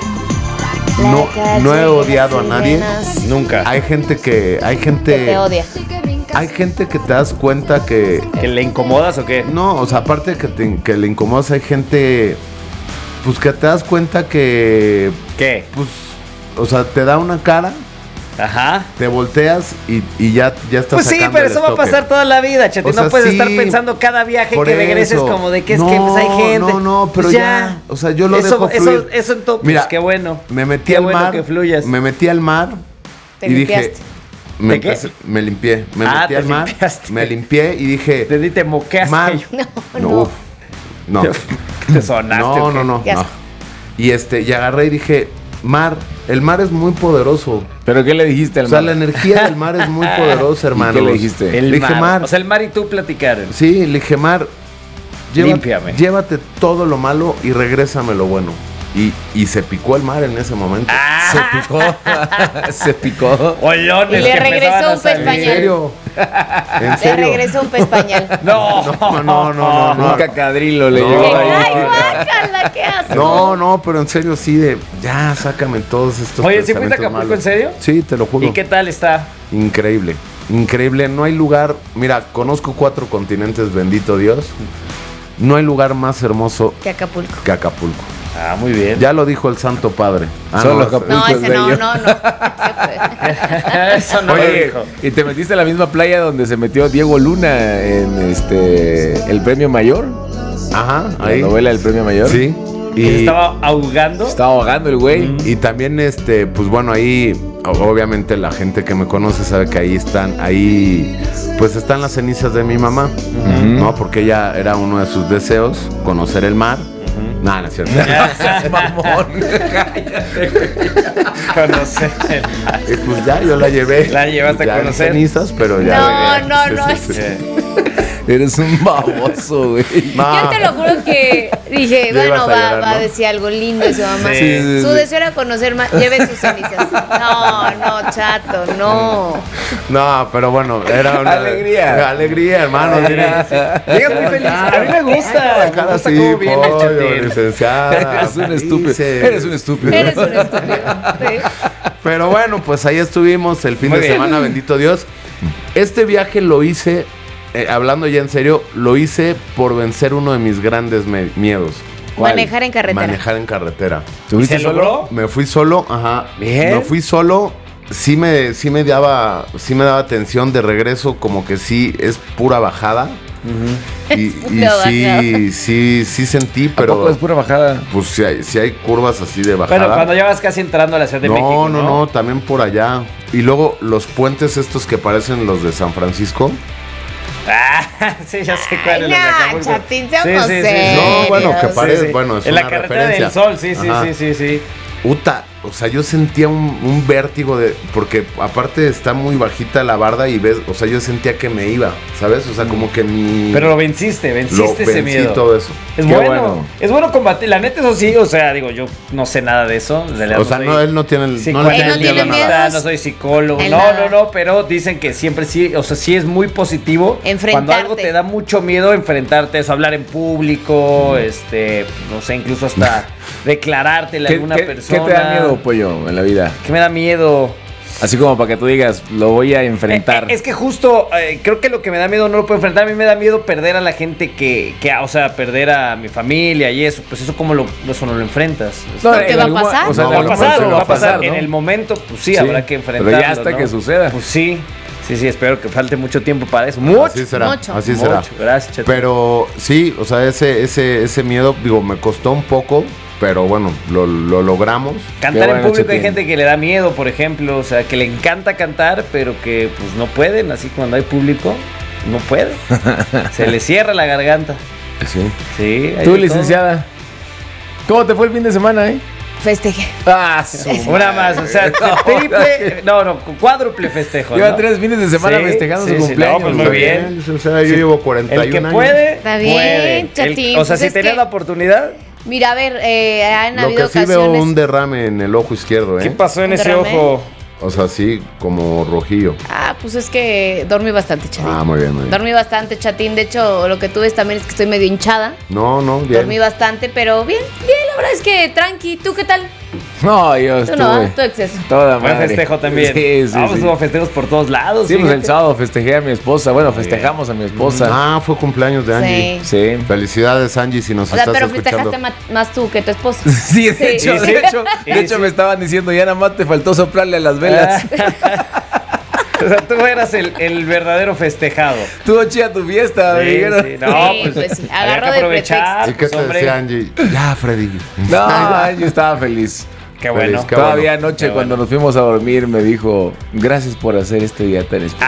No he odiado a nadie. Nunca. Hay gente Que te odia. Hay gente que te das cuenta que... ¿Que le incomodas o qué? No, o sea, aparte de que le incomodas, hay gente... Pues que te das cuenta que... ¿Qué? Pues, o sea, te da una cara, Ajá. te volteas y ya estás Pues sí, sacando pero el eso va a estoque. pasar toda la vida, Chati. O sea, no puedes sí, estar pensando cada viaje por que regreses eso. como de que es No, que pues, hay gente. No, pero Pues ya. O sea, yo lo dejo eso, fluir. Eso entonces, Mira, pues, qué bueno. Me metí Qué al bueno mar. que fluyas. Me metí al mar Te y limpiaste. dije... Me limpié. Me metí te al mar. limpiaste. Me limpié y dije... Te moqueaste. Mar. No. Te sonaste. ¿o qué? No. Ya Y y agarré y dije, mar, el mar es muy poderoso. ¿Pero qué le dijiste al O sea, mar? la energía del mar es muy poderosa, hermano. ¿Y qué le dijiste? Le dije, mar. O sea, el mar y tú platicaron. Sí, le dije, mar, Límpiame. llévate todo lo malo y regrésame lo bueno. Y se picó el mar en ese momento. Se picó. Se picó. Olones Y le que regresó empezaban a un pez salir. pañal. ¿En serio? ¿En Le serio? regresó un pez pañal. No. Un cacadrilo le No. llegó ahí. ¡Ay, guácala! ¿Qué haces? No, pero en serio sí ya sácame todos estos Oye, ¿sí fuiste a pensamientos Acapulco malos. en serio? Sí, te lo juro. ¿Y qué tal está? Increíble, no hay lugar, mira, conozco 4 continentes, bendito Dios. No hay lugar más hermoso Que Acapulco. que Acapulco. Ah, muy bien. Ya lo dijo el Santo Padre. Son los Acapulcos bellos. No. Eso no lo dijo. ¿Y te metiste a la misma playa donde se metió Diego Luna en el Premio Mayor? Ajá, ahí. La novela del Premio Mayor. Sí. ¿Y se estaba ahogando? Estaba ahogando el güey. Y también, pues bueno, ahí, obviamente la gente que me conoce sabe que ahí están las cenizas de mi mamá, ¿no? Porque ella era uno de sus deseos, conocer el mar. No, no es cierto. Mamón. Conocer el mar. Y pues ya, yo la llevé. La llevaste a conocer. Cenizas, pero ya. No. Eres un baboso, güey. Yo te lo juro que dije, bueno, va a decir algo lindo de su mamá. Sí. Su deseo era conocer más. Lleve sus cenizas. No, chato, no. No, pero bueno, era una alegría, hermano. Diga muy feliz. A mí me gusta. Me gusta cómo viene el Chatín. Licenciada. Eres un estúpido. Eres un estúpido. Sí. Pero bueno, pues ahí estuvimos el fin de semana, bendito Dios. Este viaje lo hice, hablando ya en serio, lo hice por vencer uno de mis grandes miedos. Manejar en carretera. Manejar en carretera. ¿Tuviste solo? Me fui solo, ajá. Bien. Me fui solo. Sí me daba tensión de regreso, como que sí es pura bajada. Y sí sentí, pero. ¿A poco es pura bajada? Pues sí hay curvas así de bajada. Bueno, cuando ya vas casi entrando a la Ciudad de México. No, también por allá. Y luego los puentes estos que parecen los de San Francisco. Ah, sí, ya sé cuál es la de Chatín, seamos serios. No, bueno, que parece, bueno, es en una la carretera referencia. del Sol, sí. Uta, o sea, yo sentía un vértigo porque aparte está muy bajita la barda y ves, o sea, yo sentía que me iba, ¿sabes? O sea, como que Pero lo venciste ese miedo. Todo eso. Es bueno combatir, la neta, eso sí, o sea, digo, yo no sé nada de eso. O sea, él no tiene miedo a no soy psicólogo, no, pero dicen que siempre sí, o sea, sí es muy positivo. Enfrentarte. Cuando algo te da mucho miedo, enfrentarte, eso, hablar en público, no sé, incluso hasta declarártele a alguna persona. ¿Qué te da miedo, Pollo, en la vida? ¿Qué me da miedo? Así como para que tú digas, lo voy a enfrentar. Es que justo, creo que lo que me da miedo no lo puedo enfrentar. A mí me da miedo perder a la gente o sea, perder a mi familia y eso. Pues eso, ¿cómo eso no lo enfrentas? No, ¿qué va a pasar? O sea, va a pasar. ¿No? En el momento, pues sí, habrá que enfrentarlo. Pero ya hasta que suceda. Pues sí, espero que falte mucho tiempo para eso. Mucho. Así será. Así será. Gracias, Chatín. Pero sí, o sea, ese miedo, digo, me costó un poco. Pero bueno, lo logramos. Cantar en público hay gente que le da miedo, por ejemplo. O sea, que le encanta cantar, pero que pues no pueden. Así cuando hay público, no puede. Se le cierra la garganta. Sí. Tú, licenciada, ¿cómo te fue el fin de semana, Festejé. Una más, o sea, cuádruple festejo. Lleva 3 fines de semana festejando su cumpleaños. No, pues muy bien. O sea, yo llevo 41 años. El que puede, está bien, Chatín. O sea, si tenés la oportunidad. Mira, a ver, han habido ocasiones. Lo que sí veo un derrame en el ojo izquierdo, ¿Qué pasó en ese ojo? O sea, sí, como rojillo. Pues es que dormí bastante, Chatín. Muy bien. Dormí bastante, Chatín. De hecho, lo que tú ves también es que estoy medio hinchada. No, bien. Dormí bastante, pero bien. La verdad es que tranqui. ¿Tú qué tal? No, yo estuve. Tú no, tu exceso. Toda madre. Buen festejo también. Sí. Hubo festejos por todos lados. Sí, pues el sábado festejé a mi esposa. Bueno, festejamos a mi esposa. Fue cumpleaños de Angie. Sí. Felicidades, Angie, si nos estás escuchando. Pero festejaste más tú que tu esposa. Sí, de hecho me estaban diciendo, ya nada más te faltó soplarle a las velas. O sea, tú eras el verdadero festejado. Estuvo chida tu fiesta, amigo. Pues sí. Agarró de pretexto. ¿Y qué te decía Angie? Ya, Freddy. No, Angie estaba feliz. Qué bueno. Todavía anoche cuando nos fuimos a dormir me dijo, gracias por hacer este día tan especial.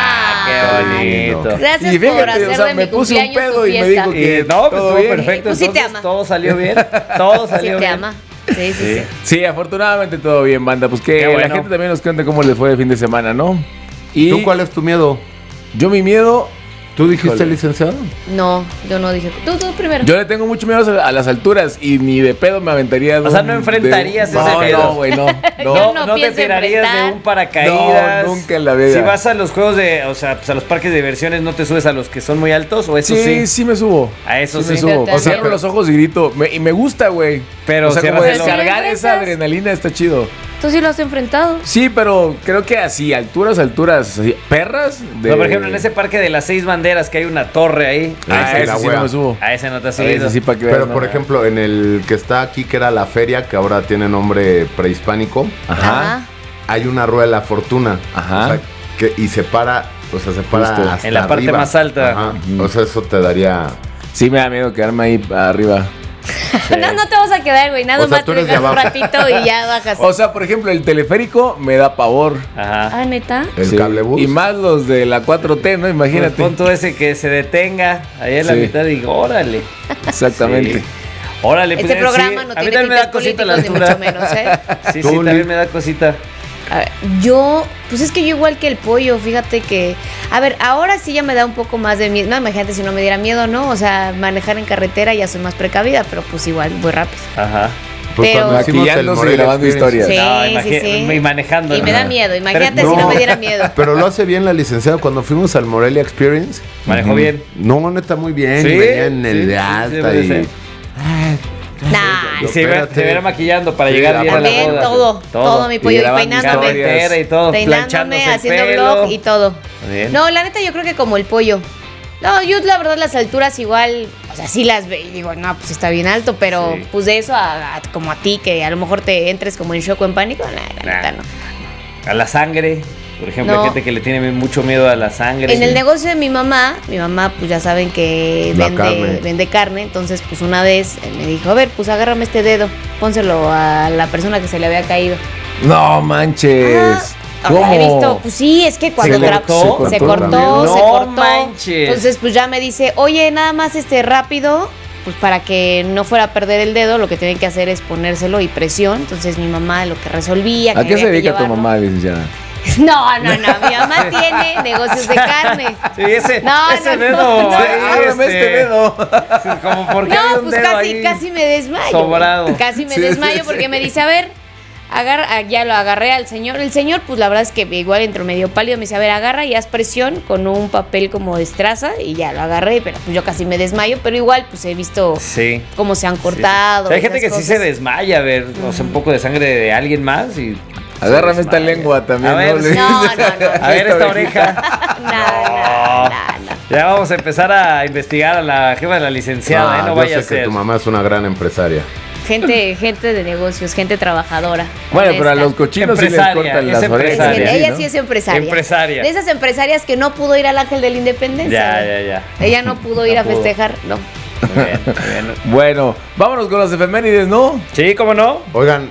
Qué bonito. Gracias por hacer de mi puse un pedo tu y me dijo que no, pues todo perfecto. Pues sí te ama. Todo salió bien. Todo salió bien. Sí te ama. Sí. Sí, afortunadamente todo bien, banda. Pues que la gente también nos cuente cómo les fue el fin de semana, ¿no? ¿Y tú cuál es tu miedo? Yo mi miedo... ¿Tú dijiste licenciado? No, yo no dije. Tú primero. Yo le tengo mucho miedo a las alturas y ni de pedo me aventaría. O sea, no enfrentarías ese pedo. No, güey, no. No te tirarías de un paracaídas. No, nunca en la vida. Si vas a los juegos o sea, pues a los parques de diversiones, ¿no te subes a los que son muy altos o eso sí? Sí me subo. A eso sí. Me subo. O sea, cierro los ojos y grito. Y me gusta, güey. Pero o sea, como descargar esa adrenalina está chido. ¿Tú sí lo has enfrentado? Sí, pero creo que así, alturas, así, perras. No, por ejemplo, en ese parque de las 6 banderas que hay una torre ahí. A ese sí no me subo. A ese no te has subido. Sí, pero, por ejemplo, en el que está aquí, que era la feria, que ahora tiene nombre prehispánico. Ajá. Hay una rueda de la fortuna. Ajá. O sea, y se para hasta en la parte arriba. más alta. Ajá. O sea, eso te daría... Sí, me da miedo quedarme ahí arriba. Sí. No te vas a quedar, güey. Nada más te dejas un ratito y ya bajas. O sea, por ejemplo, el teleférico me da pavor. Ajá. Ah, ¿neta? El cablebús. Y más los de la 4T, ¿no? Imagínate. Pues pon todo ese que se detenga ahí en la mitad y digo, órale. Exactamente. Sí. Órale, este programa no tiene tintes políticos ni mucho menos, ¿eh? Sí, también me da cosita. A ver, pues es que yo igual que el pollo, fíjate que, a ver, ahora sí ya me da un poco más de miedo, no, imagínate si no me diera miedo, ¿no? O sea, manejar en carretera ya soy más precavida, pero pues igual, voy rápido. Ajá. Pues pero maquillándose y grabando historias. Sí, no, sí. Y manejando. Y me da miedo, imagínate si no me diera miedo. Pero lo hace bien la licenciada cuando fuimos al Morelia Experience. Manejó bien. No, neta, muy bien. Sí, y venía en el de alta y... Y se iba maquillando para llegar bien también, a la boda. todo mi pollo, y peinándome. Y todo, peinándome, haciendo vlog y todo. Bien. No, la neta yo creo que como el pollo. No, yo la verdad las alturas igual, o sea, sí las veo y digo, no, pues está bien alto, pero pues de eso como a ti, que a lo mejor te entres como en shock o en pánico, la neta no. A la sangre, por ejemplo, hay gente que le tiene mucho miedo a la sangre. En el negocio de mi mamá pues ya saben que vende carne, entonces pues una vez me dijo, a ver, pues agárrame este dedo, pónselo a la persona que se le había caído. No manches. ¿Cómo? He visto, pues sí, es que cuando se cortó. Manches. Entonces, pues ya me dice, oye, nada más rápido, pues para que no fuera a perder el dedo, lo que tienen que hacer es ponérselo y presión. Entonces mi mamá lo que resolvía. ¿A qué se dedica tu mamá, licenciada? No, mi mamá tiene negocios de carne. Sí, ese dedo. Ábrame este dedo. Como porque hay un pues dedo casi me desmayo. Sobrado. Casi me desmayo porque me dice, a ver, ya lo agarré al señor. El señor, pues la verdad es que igual entró medio pálido. Me dice, a ver, agarra y haz presión con un papel como de estraza. Y ya lo agarré, pero pues yo casi me desmayo. Pero igual, pues he visto cómo se han cortado. Sí. Hay gente que sí se desmaya, a ver, o sea, un poco de sangre de alguien más y... Agárrame esta lengua también. A ver, no. A ver esta oreja. No. Ya vamos a empezar a investigar a la jefa de la licenciada, no vaya a ser. Que tu mamá es una gran empresaria. Gente de negocios, gente trabajadora. Bueno, pero a los cochinos sí les cortan las orejas. Ella sí es empresaria. De esas empresarias que no pudo ir al Ángel de la Independencia. Ya. Ella no pudo ir a festejar, no. Muy bien. Bueno, vámonos con las efemérides, ¿no? Sí, ¿cómo no? Oigan,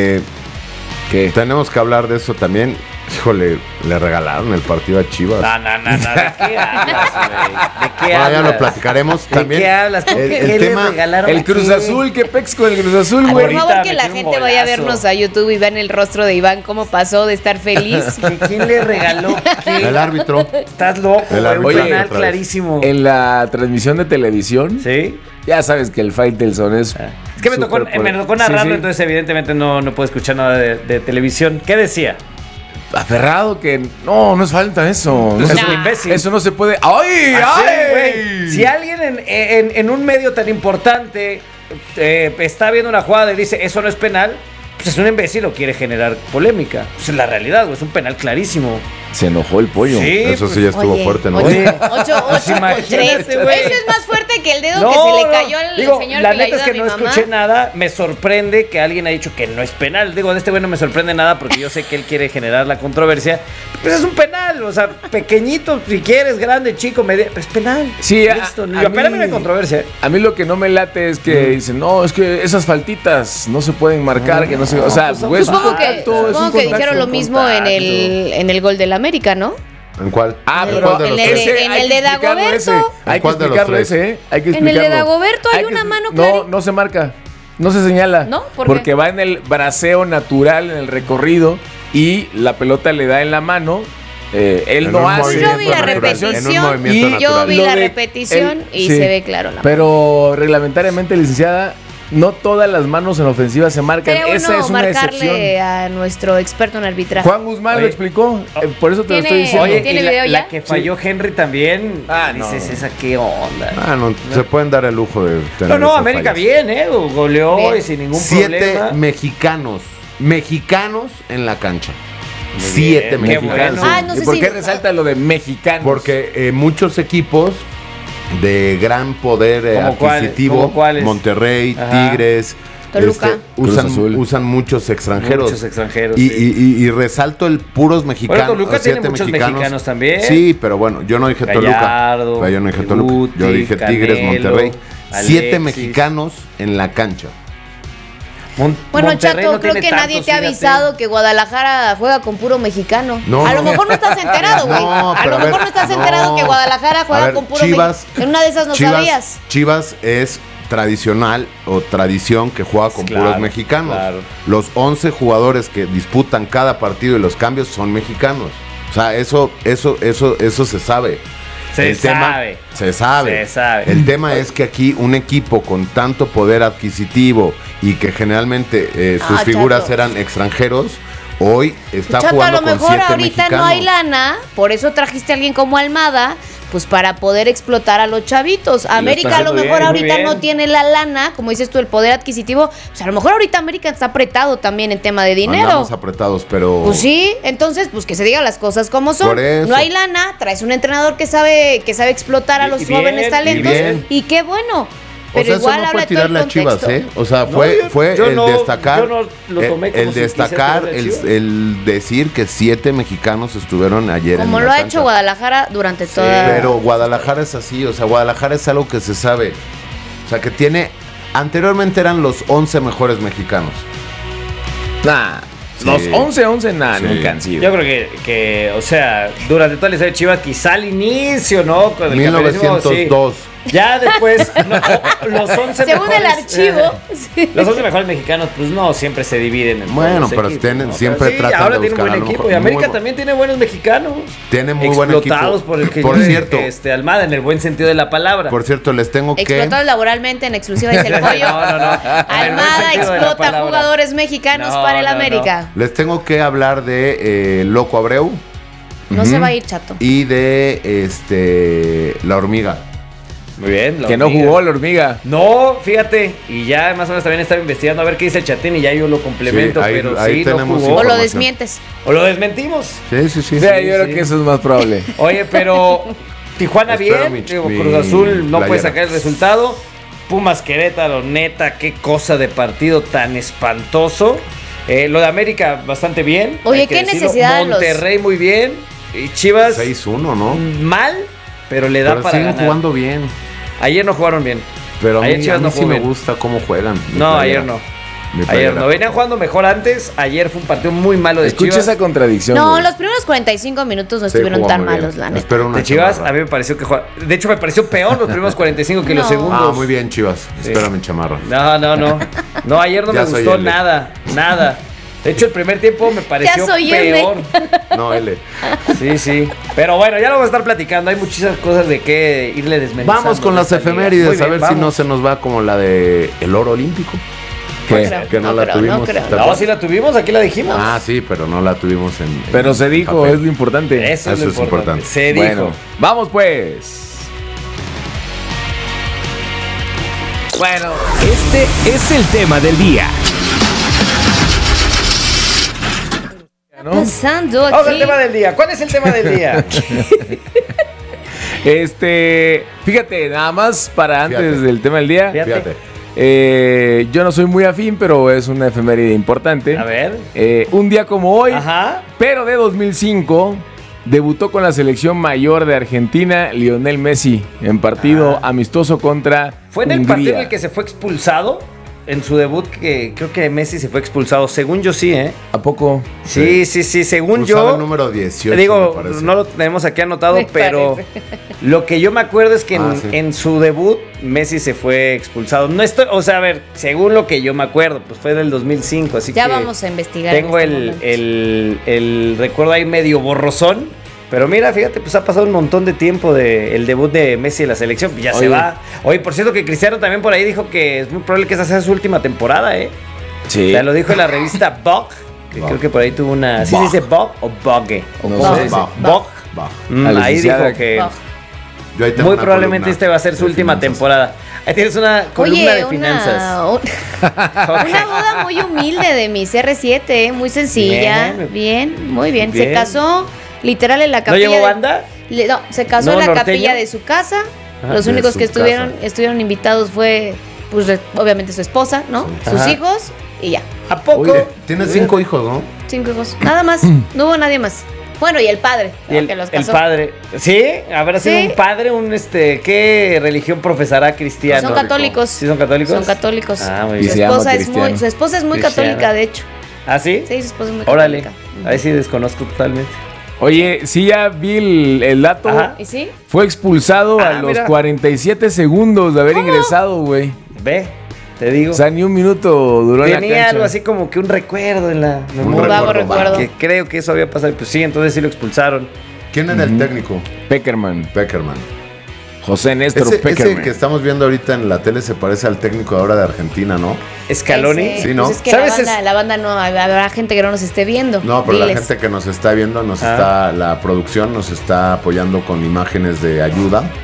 ¿qué? Tenemos que hablar de eso también. Híjole, le regalaron el partido a Chivas. No. ¿De qué hablas, güey? ¿De qué hablas? Ya lo platicaremos también. ¿De qué hablas? El tema, el Cruz Azul, ¿qué pex con el Cruz Azul, güey? Por favor, que la gente vaya a vernos a YouTube y vean el rostro de Iván, cómo pasó de estar feliz. ¿Quién le regaló qué? El árbitro. Estás loco, un penal clarísimo. En la transmisión de televisión, ¿sí? Ya sabes que el Faitelson es... Es que me tocó narrarlo, entonces evidentemente no puedo escuchar nada de televisión. ¿Qué decía? Aferrado que no es falta eso. Es un imbécil. Eso no se puede. ¡Ay! Güey. Si alguien en un medio tan importante está viendo una jugada y dice eso no es penal, pues es un imbécil o quiere generar polémica. Pues es la realidad, güey, es un penal clarísimo. Se enojó el pollo. Sí, eso sí ya estuvo fuerte, ¿no? 8-3, güey. Eso es más fuerte que el dedo que se le cayó al señor la que le neta ayuda es que a mi no mamá. escuché nada. Me sorprende que alguien ha dicho que no es penal. Digo, de este güey no me sorprende nada porque yo sé que él quiere generar la controversia. Pues es un penal, o sea, pequeñito, si quieres, grande, chico, medio, es penal. Sí, espérame la controversia. A mí lo que no me late es que dicen, no, es que esas faltitas no se pueden marcar, que no se... O sea, güey, supongo que dijeron lo mismo en el gol del América, ¿no? ¿En cuál? Pero en el de Dagoberto. Hay que explicarlo ese, Hay que explicarlo. En el de Dagoberto hay una mano clara. No se marca. No se señala. ¿No? Porque va en el braceo natural, en el recorrido, y la pelota le da en la mano. Él no hace. Yo vi la repetición. Y se ve claro la mano. Pero reglamentariamente, licenciada, no todas las manos en ofensiva se marcan. Esa es una excepción. A nuestro experto en arbitraje. Juan Guzmán lo explicó. Por eso te lo estoy diciendo. Oye, ¿tiene y video ya? La que falló Henry también. Dices, esa qué onda. Se pueden dar el lujo de tener América fallas. bien, goleó y sin ningún 7 problema. 7 mexicanos mexicanos en la cancha. 7 mexicanos. Bueno. No sé ¿Y por si- qué resalta lo de mexicanos? Porque muchos equipos de gran poder ¿Cómo adquisitivo, ¿Cómo cuáles? Monterrey, Ajá. Tigres, Toluca. Cruz Azul. usan muchos extranjeros. Muchos extranjeros, Y resalto el puros mexicanos. Bueno, Toluca tiene 7 muchos mexicanos también. Sí, pero bueno, yo no dije Gallardo, Toluca. Yo no dije Toluca. Guti, Yo dije Tigres, Canelo, Monterrey. 7 Alexis. mexicanos en la cancha. Bueno, Monterrey Chato, no creo tiene que nadie tantos, te ha fíjate. avisado que Guadalajara juega con puro mexicano. No, a lo no. mejor no estás enterado, güey. No, a pero lo a ver, mejor no estás no. enterado que Guadalajara A juega ver, con puro Chivas, mexicano. En una de esas no sabías. Chivas es tradicional o tradición que juega con Claro, puros mexicanos. claro. Los 11 jugadores que disputan cada partido y los cambios son mexicanos. O sea, eso se sabe. Se sabe. Se sabe. Se sabe. El tema es que aquí un equipo con tanto poder adquisitivo y que generalmente sus figuras Chato. eran extranjeros, hoy está Chato, a jugando lo con mejor 7 ahorita mexicanos. no hay lana, por eso trajiste a alguien como Almada, pues para poder explotar a los chavitos. América a lo haciendo mejor bien, muy ahorita bien. no tiene la lana, como dices tú, el poder adquisitivo. Pues a lo mejor ahorita América está apretado también en tema de dinero. Andamos apretados, pero... Pues sí, entonces, pues que se digan las cosas como son. Por eso. No hay lana, traes un entrenador que sabe explotar a Y los bien, jóvenes y talentos. bien. Y qué bueno. O Pero sea, eso igual no habla fue todo el tirarle a Chivas, contexto. O sea, No, fue yo el no- destacar, yo no lo tomé como el si destacar, quisiera tirarle a Chivas. el decir que 7 mexicanos estuvieron ayer Como en lo la ha cancha. hecho Guadalajara durante toda. Pero Guadalajara es así, o sea, Guadalajara es algo que se sabe. O sea, que tiene... Anteriormente eran los 11 mejores mexicanos. Nah, Sí. los 11, nada, Sí. nunca han sido. Yo creo que, o sea, durante toda la historia de Chivas, quizá al inicio, ¿no? Con el campeonato, 1902. sí. Ya después, no, los 11 Según el mejores, archivo. Sí. Los 11 mejores mexicanos, pues no, siempre se dividen en Bueno, todos los pero equipos, tienen- ¿no? siempre Pero tratan ahora de tiene un buscar a buen lo equipo. mejor. Y América Muy también tiene buenos mexicanos. Tiene muy buen equipo. Explotados por el que Por yo, cierto. Almada, en el buen sentido de la palabra. Por cierto, les tengo que... Explotados laboralmente en exclusiva, dice el pollo. No, no, no. En el buen Almada sentido de la explota palabra. jugadores mexicanos No, para el no, no. América. Les tengo que hablar de Loco Abreu No se va a ir, Chato. y de La Hormiga. Muy bien. la Que no hormiga. jugó la hormiga. No, fíjate, y ya más o menos también estaba investigando a ver qué dice el Chatín y ya yo lo complemento, Sí, ahí- pero ahí sí, no tenemos jugó. O lo información. desmientes. O lo desmentimos. Sí, sí, sí. O sea, yo creo que eso es más probable. Oye, pero Tijuana Espero bien, mi- digo, mi Cruz Azul no puede playera. sacar el resultado. Pumas Querétaro, neta, qué cosa de partido tan espantoso. Lo de América bastante bien. Oye, hay que qué decirlo. necesidad de los- Monterrey muy bien. Y Chivas 6-1, ¿no? mal, pero le da Pero para siguen ganar. jugando bien. Ayer no jugaron bien. Pero a Ayer mí, Chivas a mí no sí jugó me bien. gusta cómo juegan. mi No, playera. ayer no. Mi Ayer playera. no. Venían jugando mejor antes. Ayer fue un partido muy malo de Escucha Chivas. esa contradicción. No, güey. los primeros 45 minutos no Sí, estuvieron jugó tan muy bien. malos, la neta. Espero una De Chivas, chamarra. a mí me pareció que juega. De hecho, me pareció peor los primeros 45 que los No. segundos. Ah, muy bien, Chivas. Espero mi chamarra. No, no, no. No, ayer no Ya me soy gustó L. nada. Nada. De hecho, el primer tiempo me pareció Ya soy L. peor. No, L. Sí, sí. Pero bueno, ya lo vamos a estar platicando. Hay muchísimas cosas de qué irle desmenuzando. Vamos con de las esta liga. efemérides, Muy a bien, ver si no vamos. se nos va como la de el oro olímpico. ¿Qué? creo, Que no, no la creo, tuvimos. no creo. ¿te No, acuerdas? sí la tuvimos, aquí la dijimos. Ah, sí, pero no la tuvimos en Pero se dijo, papel. es lo importante. Eso es eso lo es importante. importante. Se dijo. Bueno, vamos pues. Bueno, este es el tema del día. ¿Qué está pasando Vamos al aquí? tema del día. ¿Cuál es el tema del día? Fíjate, nada más para antes Fíjate. del tema del día. Fíjate. Yo no soy muy afín, pero es una efeméride importante. A ver. Un día como hoy, Ajá. pero de 2005, debutó con la selección mayor de Argentina Lionel Messi en partido amistoso contra Fue en el Hungría. partido en el que se fue expulsado. En su debut, que creo que Messi se fue expulsado. Según yo, sí, ¿eh? ¿A poco? Sí. Según Usaba yo. el número 18, Digo, me parece. no lo tenemos aquí anotado, Me pero parece. lo que yo me acuerdo es que Ah, sí. en su debut Messi se fue expulsado. No estoy, o sea, a ver, según lo que yo me acuerdo, pues fue del 2005, así Ya que vamos a investigar. tengo en este momento. el recuerdo ahí medio borrosón. Pero mira, fíjate, pues ha pasado un montón de tiempo del debut de Messi en la selección. Ya se Oye. va. Oye, por cierto que Cristiano también por ahí dijo que es muy probable que esa sea su última temporada, ¿eh? Sí. O sea, lo dijo en la revista Vogue, que creo que por ahí tuvo una... ¿Sí se dice Vogue o Vogue? ¿O No cómo sé. se dice? Vogue. Vogue. Va. Mm, La ahí licenciada dijo que... Vogue. Yo ahí tengo Muy una probablemente columna este va a ser su de última finanzas. temporada. Ahí tienes una columna de finanzas. Una boda muy humilde de mi CR7, muy sencilla. Bien, muy bien. Se Bien. casó literal en la ¿No capilla. llevó banda? No, se casó ¿No, en la norteño? capilla de su casa. Ajá. Los De únicos su que estuvieron casa. invitados fue, pues, obviamente su esposa, ¿no? Sus Ajá. hijos y ya. ¿A poco? Oye, tienes 5 hijos, ¿no? 5 hijos. Nada más. No hubo nadie más. Bueno, y el padre, Y el, que los el casó. padre. ¿Sí? ¿Habrá sido Sí. un padre? ¿Qué religión profesará cristiano? Son católicos. ¿Sí son católicos? Son católicos. Ah, muy Su bien. esposa es muy Cristiana. católica, de hecho. ¿Ah, sí? Sí, su esposa es muy Órale. católica. Ahí sí desconozco totalmente. Oye, sí, ya vi el dato. Ajá. ¿Y sí? Fue expulsado a los mira. 47 segundos de haber ingresado, güey. Ve, te digo. O sea, ni un minuto duró en la Tenía cancha. algo así como que un recuerdo en la Un vago recuerdo. Que creo que eso había pasado. Pues sí, entonces sí lo expulsaron. ¿Quién era el técnico? Peckerman. Peckerman. José Néstor Ese Peckerman. que estamos viendo ahorita en la tele se parece al técnico de ahora de Argentina, ¿no? Scaloni. Sí, ¿no? Pues es que ¿Sabes? la banda no, habrá gente que no nos esté viendo. No, pero la Diles. gente que nos está viendo, la producción nos está apoyando con imágenes de ayuda.